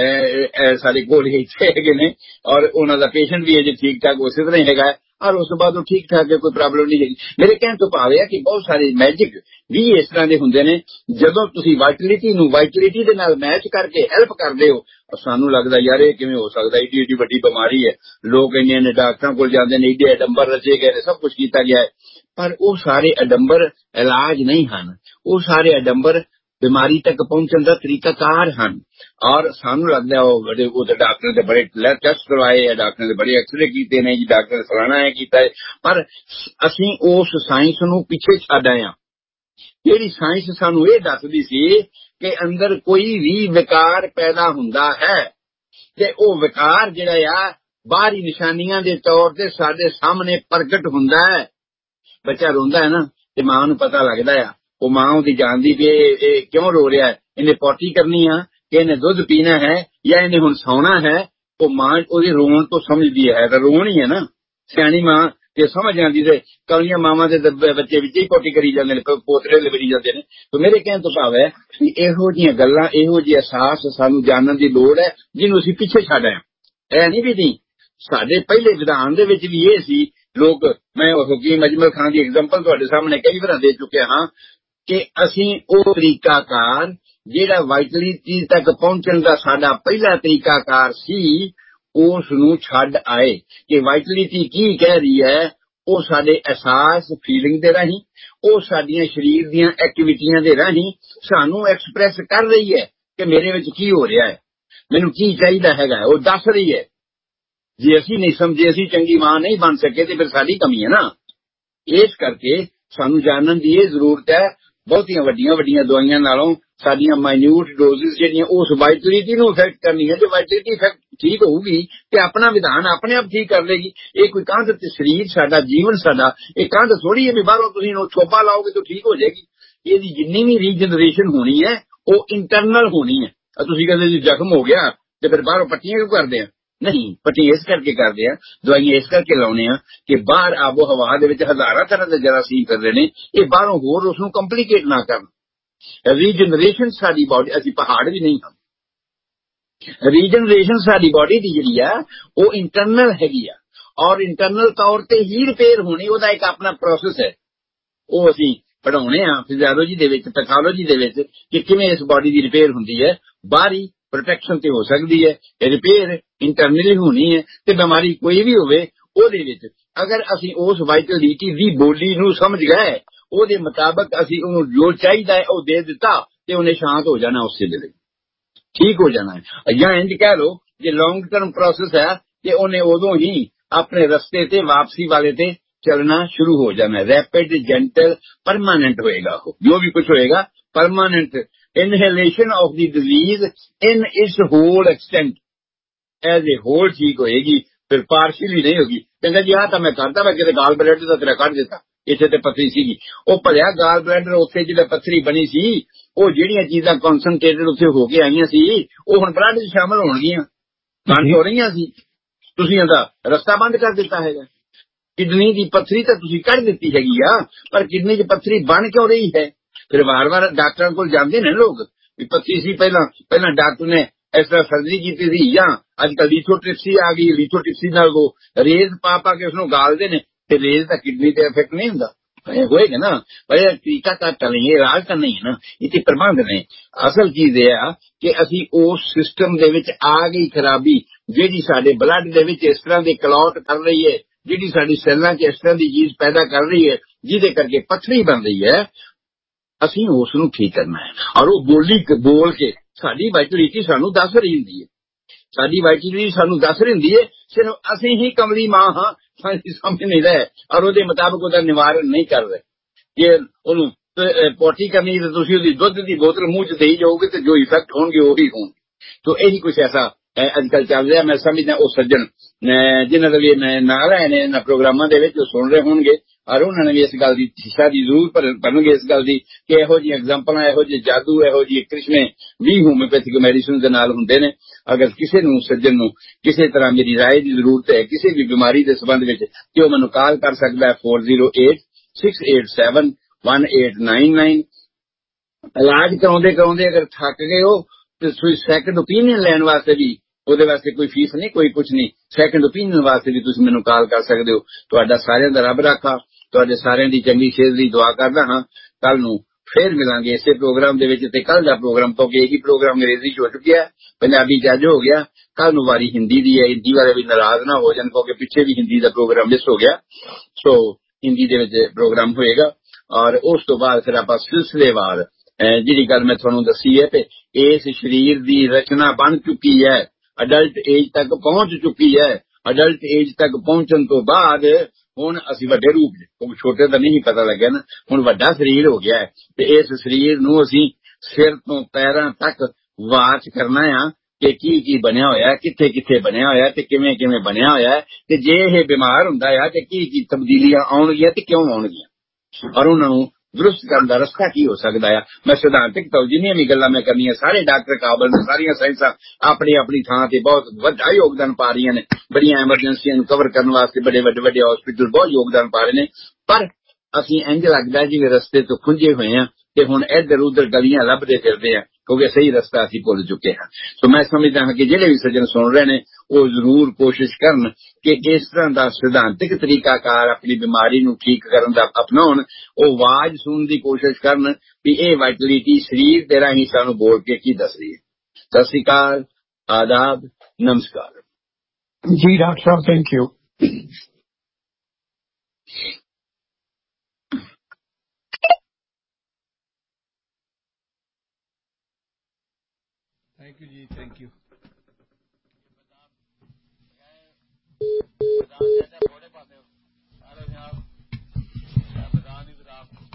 ਸਾਡੇ ਕੋਲ ਇੱਥੇ ਹੈਗੇ ਨੇ ਔਰ ਉਹਨਾਂ ਦਾ ਪੇਸ਼ੈਂਟ ਵੀ ਅਜੇ ਠੀਕ ਠਾਕ ਉਸੇ ਤਰ੍ਹਾਂ ਹੀ ਹੈਗਾ ਔਰ ਉਸ ਤੋਂ ਬਾਅਦ ਉਹ ਠੀਕ ਠਾਕ ਹੈ, ਕੋਈ ਪ੍ਰੋਬਲਮ ਨਹੀਂ ਹੈਗੀ। ਮੇਰੇ ਕਹਿਣ ਤੋਂ ਭਾਵ ਹੈ ਕਿ ਬਹੁਤ ਸਾਰੇ ਮੈਜਿਕ ਵੀ ਇਸ ਤਰ੍ਹਾਂ ਦੇ ਹੁੰਦੇ ਨੇ, ਜਦੋਂ ਤੁਸੀਂ ਵਾਈਟਲਿਟੀ ਨੂੰ ਵਾਈਟਲਿਟੀ ਦੇ ਨਾਲ ਮੈਚ ਕਰਕੇ ਹੈਲਪ ਕਰਦੇ ਹੋ। ਸਾਨੂੰ ਲੱਗਦਾ ਯਾਰ ਇਹ ਕਿਵੇਂ ਹੋ ਸਕਦਾ, ਏਡੀ ਏਡੀ ਵੱਡੀ ਬਿਮਾਰੀ ਹੈ, ਲੋਕ ਇੰਨੇ ਇੰਨੇ ਡਾਕਟਰਾਂ ਕੋਲ ਜਾਂਦੇ ਨੇ, ਏਡੇ ਅਡੰਬਰ ਰਚੇ ਗਏ ਨੇ, ਸਭ ਕੁਛ ਕੀਤਾ ਗਿਆ ਹੈ, ਪਰ ਉਹ ਸਾਰੇ ਅਡੰਬਰ ਇਲਾਜ ਨਹੀਂ ਹਨ, ਉਹ ਸਾਰੇ ਅਡੰਬਰ ਬਿਮਾਰੀ ਤੱਕ ਪਹੁੰਚਣ ਦਾ ਤਰੀਕਾਕਾਰ ਹਨ। ਔਰ ਸਾਨੂੰ ਲੱਗਦਾ ਉਹ ਬੜੇ ਉਹਦੇ ਡਾਕਟਰ ਦੇ ਬੜੇ ਟੈਸਟ ਕਰਵਾਏ ਹੈ, ਡਾਕਟਰ ਦੇ ਬੜੇ ਐਕਸਰੇ ਕੀਤੇ ਨੇ ਜੀ, ਡਾਕਟਰ ਨੇ ਫਲਾਣਾ ਹੈ ਕੀਤਾ ਹੈ, ਪਰ ਅਸੀਂ ਉਸ ਸਾਇੰਸ ਨੂੰ ਪਿੱਛੇ ਛੱਡ ਆਏ ਹਾਂ। ਜਿਹੜੀ ਸਾਇੰਸ ਸਾਨੂੰ ਇਹ ਦੱਸਦੀ ਸੀ ਕਿ ਅੰਦਰ ਕੋਈ ਵੀ ਵਿਕਾਰ ਪੈਦਾ ਹੁੰਦਾ ਹੈ ਤੇ ਉਹ ਵਿਕਾਰ ਜਿਹੜਾ ਆ ਬਾਹਰੀ ਨਿਸ਼ਾਨੀਆਂ ਦੇ ਤੌਰ ਤੇ ਸਾਡੇ ਸਾਹਮਣੇ ਪ੍ਰਗਟ ਹੁੰਦਾ ਹੈ। ਬੱਚਾ ਰੋਂਦਾ ਹੈ ਨਾ ਤੇ ਮਾਂ ਨੂੰ ਪਤਾ ਲੱਗਦਾ ਆ, ਉਹ ਮਾਂ ਉਹਦੀ ਜਾਣਦੀ ਵੀ ਇਹ ਕਿਉਂ ਰੋ ਰਿਹਾ ਹੈ, ਇਹਨੇ ਪੋਟੀ ਕਰਨੀ ਆ ਕਿ ਇਹਨੇ ਦੁੱਧ ਪੀਣਾ ਹੈ ਜਾਂ ਇਹਨੇ ਹੁਣ ਸੌਣਾ ਹੈ। ਉਹ ਮਾਂ ਉਹਦੇ ਰੋਣ ਤੋਂ ਸਮਝਦੀ ਹੈ, ਤਾਂ ਰੋਣ ਹੀ ਹੈ ਨਾ, ਸਿਆਣੀ ਮਾਂ ਤੇ ਸਮਝ ਜਾਂਦੀ ਤੇ ਕਲੀਆਂ ਮਾਵਾਂ ਦੇ ਬੱਚੇ ਵਿੱਚ ਹੀ ਪੋਟੀ ਕਰੀ ਜਾਂਦੇ ਨੇ, ਪੋਤਰੇ ਲਿਬੜੀ ਜਾਂਦੇ ਨੇ। ਤੇ ਮੇਰੇ ਕਹਿਣ ਤੋਂ ਭਾਵ ਹੈ ਕਿ ਇਹੋ ਜਿਹੀਆਂ ਗੱਲਾਂ, ਇਹੋ ਜਿਹੇ ਅਹਿਸਾਸ ਸਾਨੂੰ ਜਾਣਨ ਦੀ ਲੋੜ ਹੈ ਜਿਹਨੂੰ ਅਸੀਂ ਪਿੱਛੇ ਛੱਡ ਆਏ। ਇਹ ਨਹੀਂ ਵੀ ਨਹੀਂ, ਸਾਡੇ ਪਹਿਲੇ ਵਿਧਾਨ ਦੇ ਵਿੱਚ ਵੀ ਇਹ ਸੀ। ਲੋਕ, ਮੈਂ ਹਕੀਮ ਅਜਮਲ ਖਾਨ ਦੀ ਐਗਜ਼ਾਮਪਲ ਤੁਹਾਡੇ ਸਾਹਮਣੇ ਕਈ ਵਾਰ ਦੇ ਚੁੱਕਿਆ ਹਾਂ ਕਿ ਅਸੀਂ ਉਹ ਤਰੀਕਾਕਾਰ ਜਿਹੜਾ ਵਾਈਟਲਿਟੀ ਤੱਕ ਪਹੁੰਚਣ ਦਾ ਸਾਡਾ ਪਹਿਲਾ ਤਰੀਕਾਕਾਰ ਸੀ ਉਸ ਨੂੰ ਛੱਡ ਆਏ ਕਿ ਵਾਈਟਲਿਟੀ ਕੀ ਕਹਿ ਰਹੀ ਹੈ। ਉਹ ਸਾਡੇ ਅਹਿਸਾਸ ਫੀਲਿੰਗ ਦੇ ਰਾਹੀਂ, ਉਹ ਸਾਡੀਆਂ ਸਰੀਰ ਦੀਆਂ ਐਕਟੀਵਿਟੀਆਂ ਦੇ ਰਾਹੀਂ ਸਾਨੂੰ ਐਕਸਪ੍ਰੈਸ ਕਰ ਰਹੀ ਹੈ ਕਿ ਮੇਰੇ ਵਿੱਚ ਕੀ ਹੋ ਰਿਹਾ ਹੈ, ਮੈਨੂੰ ਕੀ ਚਾਹੀਦਾ ਹੈਗਾ, ਉਹ ਦੱਸ ਰਹੀ ਹੈ। ਜੇ ਅਸੀਂ ਨਹੀਂ ਸਮਝੇ, ਅਸੀਂ ਚੰਗੀ ਮਾਂ ਨਹੀਂ ਬਣ ਸਕੇ ਤੇ ਫਿਰ ਸਾਡੀ ਕਮੀ ਹੈ ਨਾ। ਇਸ ਕਰਕੇ ਸਾਨੂੰ ਜਾਣਨ ਦੀ ਇਹ ਜ਼ਰੂਰਤ ਹੈ, ਬਹੁਤੀਆਂ ਵੱਡੀਆਂ ਵੱਡੀਆਂ ਦਵਾਈਆਂ ਨਾਲੋਂ ਸਾਡੀਆਂ ਮਾਈਨਿਊਟ ਡੋਜ਼ਿਸ ਜਿਹੜੀਆਂ ਉਸ ਵਾਈਟਲਿਟੀ ਨੂੰ ਇਫੈਕਟ ਕਰਨੀ ਹੈ। ਜੇ ਵਾਈਟਲਿਟੀ ਇਫੈਕਟ ਠੀਕ ਹੋਊਗੀ ਤੇ ਆਪਣਾ ਵਿਧਾਨ ਆਪਣੇ ਆਪ ਠੀਕ ਕਰ ਲੇਗੀ। ਇਹ ਕੋਈ ਕੰਧ ਤੇ ਸਰੀਰ ਸਾਡਾ, ਜੀਵਨ ਸਾਡਾ ਇਹ ਕੰਧ ਥੋੜੀ ਹੈ ਵੀ ਬਾਹਰੋਂ ਤੁਸੀਂ ਛੋਪਾ ਲਾਓਗੇ ਤਾਂ ਠੀਕ ਹੋ ਜਾਏਗੀ। ਇਹਦੀ ਜਿੰਨੀ ਵੀ ਰੀਜਨਰੇਸ਼ਨ ਹੋਣੀ ਹੈ ਉਹ ਇੰਟਰਨਲ ਹੋਣੀ ਹੈ। ਤੁਸੀਂ ਕਹਿੰਦੇ ਜੀ ਜ਼ਖਮ ਹੋ ਗਿਆ ਤੇ ਫਿਰ ਬਾਹਰੋਂ ਪੱਟੀਆਂ ਕਿਉਂ ਕਰਦੇ ਆ? ਨਹੀਂ, ਪੱਟੀ ਇਸ ਕਰਕੇ ਕਰਦੇ ਆ, ਦਵਾਈਆਂ ਇਸ ਕਰਕੇ ਲਾਉਣੇ ਆ ਕਿ ਬਾਹਰ ਆਬੋ ਹਵਾ ਦੇ ਵਿੱਚ ਹਜ਼ਾਰਾਂ ਤਰ੍ਹਾਂ ਦੇ ਜਰਾਸੀਮ ਕਰਦੇ ਨੇ, ਇਹ ਬਾਹਰੋਂ ਹੋਰ ਉਸ ਨੂੰ ਕੰਪਲੀਕੇਟ ਨਾ ਕਰਨ। ਰੀਜਨਰੇਸ਼ਨ ਸਾਡੀ ਬਾਡੀ, ਅਸੀਂ ਪਹਾੜ ਵੀ ਨਹੀਂ ਹਾਂ, ਰੀਜਨਰੇਸ਼ਨ ਸਾਡੀ ਬਾਡੀ ਦੀ ਜਿਹੜੀ ਆ ਉਹ ਇੰਟਰਨਲ ਹੈਗੀ ਆ ਔਰ ਇੰਟਰਨਲ ਤੌਰ ਤੇ ਹੀ ਰਿਪੇਅਰ ਹੋਣੀ, ਉਹਦਾ ਇੱਕ ਆਪਣਾ ਪ੍ਰੋਸੈਸ ਹੈ। ਉਹ ਅਸੀਂ ਪੜ੍ਹਾਉਣੇ ਆ ਫਿਜ਼ੀਓਲੋਜੀ ਦੇ ਵਿੱਚ, ਪੈਥੋਲੋਜੀ ਦੇ ਵਿੱਚ ਕਿ ਕਿਵੇਂ ਇਸ ਬਾਡੀ ਦੀ ਰਿਪੇਅਰ ਹੁੰਦੀ ਹੈ। ਬਾਹਰੀ ਪ੍ਰੋਟੈਕਸ਼ਨ ਤੇ ਹੋ ਸਕਦੀ ਹੈ, ਰਿਪੇਅਰ ਇੰਟਰਨਲੀ ਹੋਣੀ ਹੈ। ਤੇ ਬਿਮਾਰੀ ਕੋਈ ਵੀ ਹੋਵੇ ਉਹਦੇ ਵਿੱਚ ਅਗਰ ਅਸੀਂ ਉਸ ਵਾਈਟਲਿਟੀ ਦੀ ਬੋਲੀ ਨੂੰ ਸਮਝ ਗਏ, ਉਹਦੇ ਮੁਤਾਬਕ ਅਸੀਂ ਉਹਨੂੰ ਜੋ ਚਾਹੀਦਾ ਹੈ ਉਹ ਦੇ ਦਿੱਤਾ ਤੇ ਉਹਨੇ ਸ਼ਾਂਤ ਹੋ ਜਾਣਾ, ਉਸੇ ਵੇਲੇ ਠੀਕ ਹੋ ਜਾਣਾ ਹੈ। ਜਾਂ ਇੰਜ ਕਹਿ ਲਓ ਜੇ ਲੌਂਗ ਟਰਮ ਪ੍ਰੋਸੈਸ ਹੈ ਤੇ ਉਹਨੇ ਉਦੋਂ ਹੀ ਆਪਣੇ ਰਸਤੇ ਤੇ ਵਾਪਸੀ ਵਾਲੇ ਤੇ ਚੱਲਣਾ ਸ਼ੁਰੂ ਹੋ ਜਾਣਾ। ਰੈਪਿਡ, ਜੈਂਟਲ, ਪਰਮਾਨੈਂਟ ਹੋਏਗਾ। ਉਹ ਜੋ ਵੀ ਕੁਝ ਹੋਏਗਾ permanent. ਇਨਹੇਲੇਸ਼ਨ of the disease in it's hole extent as a hole ਠੀਕ ਹੋਏਗੀ, ਫਿਰ ਪਾਰਸ਼ਲੀ ਨਹੀਂ ਹੋਗੀ। ਕਹਿੰਦਾ ਜੀ ਆਹ ਤਾਂ ਮੈਂ ਕਰਦਾ, ਮੈਂ ਕਿਤੇ ਗਾਲ ਬਲੈਡਰ ਦਾ ਤੇਰਾ ਕੱਢ ਦਿੱਤਾ, ਇੱਥੇ ਤੇ ਪੱਥਰੀ ਸੀਗੀ। ਉਹ ਭਲਿਆ ਗਾਲ ਬਲੈਡਰ ਉੱਥੇ ਜਿਹੜਾ ਪੱਥਰੀ ਬਣੀ ਸੀ, ਉਹ ਜਿਹੜੀਆਂ ਚੀਜ਼ਾਂ ਕਨਸਨਟ੍ਰੇਟਡ ਉੱਥੇ ਹੋ ਕੇ ਆਈਆਂ ਸੀ ਉਹ ਹੁਣ ਬਲੱਡ ਚ ਸ਼ਾਮਲ ਹੋਣਗੀਆਂ, ਬੰਦ ਹੋ ਰਹੀਆਂ ਸੀ। ਤੁਸੀਂ ਇਹਦਾ ਰਸਤਾ ਬੰਦ ਕਰ ਦਿੱਤਾ ਹੈਗਾ। ਕਿਡਨੀ ਦੀ ਪੱਥਰੀ ਤਾਂ ਤੁਸੀਂ ਕੱਢ ਦਿੱਤੀ ਹੈਗੀ ਆ, ਪਰ ਕਿਡਨੀ ਚ ਪੱਥਰੀ ਬਣ ਕਿਉਂ ਰਹੀ ਹੈ? ਫਿਰ ਵਾਰ ਵਾਰ ਡਾਕਟਰਾਂ ਕੋਲ ਜਾਂਦੇ ਨੇ ਲੋਕ ਵੀ ਪੱਥਰੀ ਸੀ, ਪਹਿਲਾਂ ਪਹਿਲਾਂ ਡਾਕਟਰ ਨੇ ਇਸ ਤਰ੍ਹਾਂ ਸਰਜਰੀ ਕੀਤੀ ਸੀ, ਜਾਂ ਅੱਜ ਕੱਲ ਲੀਥੋਟ੍ਰਿਪਸੀ ਆ ਗਈ, ਲੀਥੋਟ੍ਰਿਪਸੀ ਨਾਲ ਉਹ ਰੇਜ਼ ਪਾ ਪਾ ਕੇ ਉਸਨੂੰ ਗਾਲਦੇ ਨੇ, ਤੇ ਰੇਜ਼ ਦਾ ਕਿਡਨੀ ਤੇ ਇਫੈਕਟ ਨਹੀਂ ਹੁੰਦਾ। होएगा ना, पर तरीका का चलेंगे, राज का नहीं है ना, इतने प्रबंध ने। असल चीज यह है कि असी उस सिस्टम दे विच आ गई खराबी, जेडी साडे ब्लड दे विच इस तरह के क्लॉट कर रही है, जेडी साडी सैलां च इस तरह की चीज पैदा कर रही है, जिदे करके पत्थरी बन रही है, असी उसनू ठीक करना है। और वो बोली बोल के साडी वाइटलिटी सानू दस रही हुंदी है, साडी वाइटलिटी सानू दस रही हुंदी है, सिर्फ असी ही कमली मां हाँ, साडी समझ नहीं रहे और ਉਹਦੇ ਮੁਤਾਬਕ ਉਹਦਾ ਨਿਵਾਰਨ नहीं कर रहे। ਜੇ ਉਹਨੂੰ ਪੋਟੀ ਕਰਨੀ ਤੇ ਤੁਸੀਂ ਉਹਦੀ ਦੁੱਧ ਦੀ ਬੋਤਲ ਮੂੰਹ ਚ ਦੇਈ ਜਾਓਗੇ ਤੇ ਜੋ ਇਫੈਕਟ ਹੋਣਗੇ ਉਹੀ ਹੋਣਗੇ। तो यही कुछ ऐसा अजकल चल रहा। मैं समझदा वो सज्जन जिन्हों का भी ना रहे ने इन्होंने प्रोग्रामों के सुन रहे होंगे और उन्होंने भी इस गल की शिक्षा की जरूर भरनगे इस गल की कि इहो जी एग्जाम्पल इहो जी जादू इहो जी कृष्णे भी होम्योपैथिक मेडिसिन के नाल हुंदे ने। अगर किसी नूं सज्जन नूं किसी तरह मेरी राय की जरूरत है किसी भी बीमारी के संबंध में तो मैनूं कॉल कर सकता है four zero eight six eight seven one eight nine nine. इलाज कराउंदे कराउंदे अगर थक गए हो तो सैकंड ओपीनियन लैन वास्ते भी ਉਹਦੇ ਵਾਸਤੇ कोई फीस नहीं कोई कुछ नहीं। सैकंड ओपीनियन वास्ते भी तुसीं मैनूं कॉल कर सकते हो। तुहाडा सारिਆਂ ਦਾ रब राखा, तुहाडे सारिਆਂ दी चंगी सेहत दी दुआ करदा हां। कल नूं फिर मिलांगे इसे प्रोग्राम दे विच ते कल दा प्रोग्राम तो एक ही प्रोग्राम अंग्रेजी च हो चुकिया है, पंजाबी च अज हो गया, कल नूं वारी हिंदी दी है। हिंदी वाले भी नाराज ना हो जाण क्योंकि पिछे भी हिंदी दा प्रोग्राम मिस हो गया। सो हिंदी दे विच प्रोग्राम होएगा और उस तो बाद फिर आपां सिलसिलेवार जिहड़ी गल मैं तुहानूं दसी है कि इस शरीर दी रचना बन चुकी है, अडल्ट एज तक पहुंच चुकी है। अडल्ट एज तक पहुंचन तो बाद हुण असीं वड्डे रूप क्योंकि छोटे दा नहीं पता लग्या ना, हुण वड्डा शरीर हो गया है ते इस शरीर नूं असीं सिर तो पैरां तक वाच करना है कि की की बनया होया, कित्थे कित्थे बनया होया ते किवें किवें बनया होया ते जे इह बीमार हुंदा है ते की की तब्दीलियां आउणगियां ते क्यों आउणगियां और उन्हां नूं दुरुस्त करने का रस्ता की हो सकता है। मैं सिद्धांतिक तो जिन्नियां भी गल्लां मैं करनियां सारे डॉक्टर काबल ने, सारियां साइंसां अपनी अपनी थां ते बहुत वड्डा योगदान पा रही ने। बड़ियां एमरजेंसियां नूं कवर करने वास्ते बड़े वड्डे वड्डे हॉस्पिटल बहुत योगदान पा रहे ने, पर असीं इंज लगदा जिवें रस्ते तो खुंजे हुए हैं ते हुण इधर उधर गलियां लभदे फिरदे हैं क्योंकि सही रस्ता असीं भुल चुके हैं। तो मैं समझदा हां कि जिहड़े भी सज्जन सुन रहे ने वो जरूर कोशिश करन कि इस तरह का सिद्धांतिक तरीकाकार अपनी बीमारी नूं ठीक करन दा अपनाउण। वो आवाज सुनने की कोशिश करन भी ये वाइटलिटी शरीर दे राहीं सानूं बोल के की दस रही है। सत श्री अकाल, आदाब, नमस्कार जी डॉक्टर साहब, thank you. Thank you ji, thank you. मैदान जैसे घोड़े पाते हो सारे जनाब, मैदान ही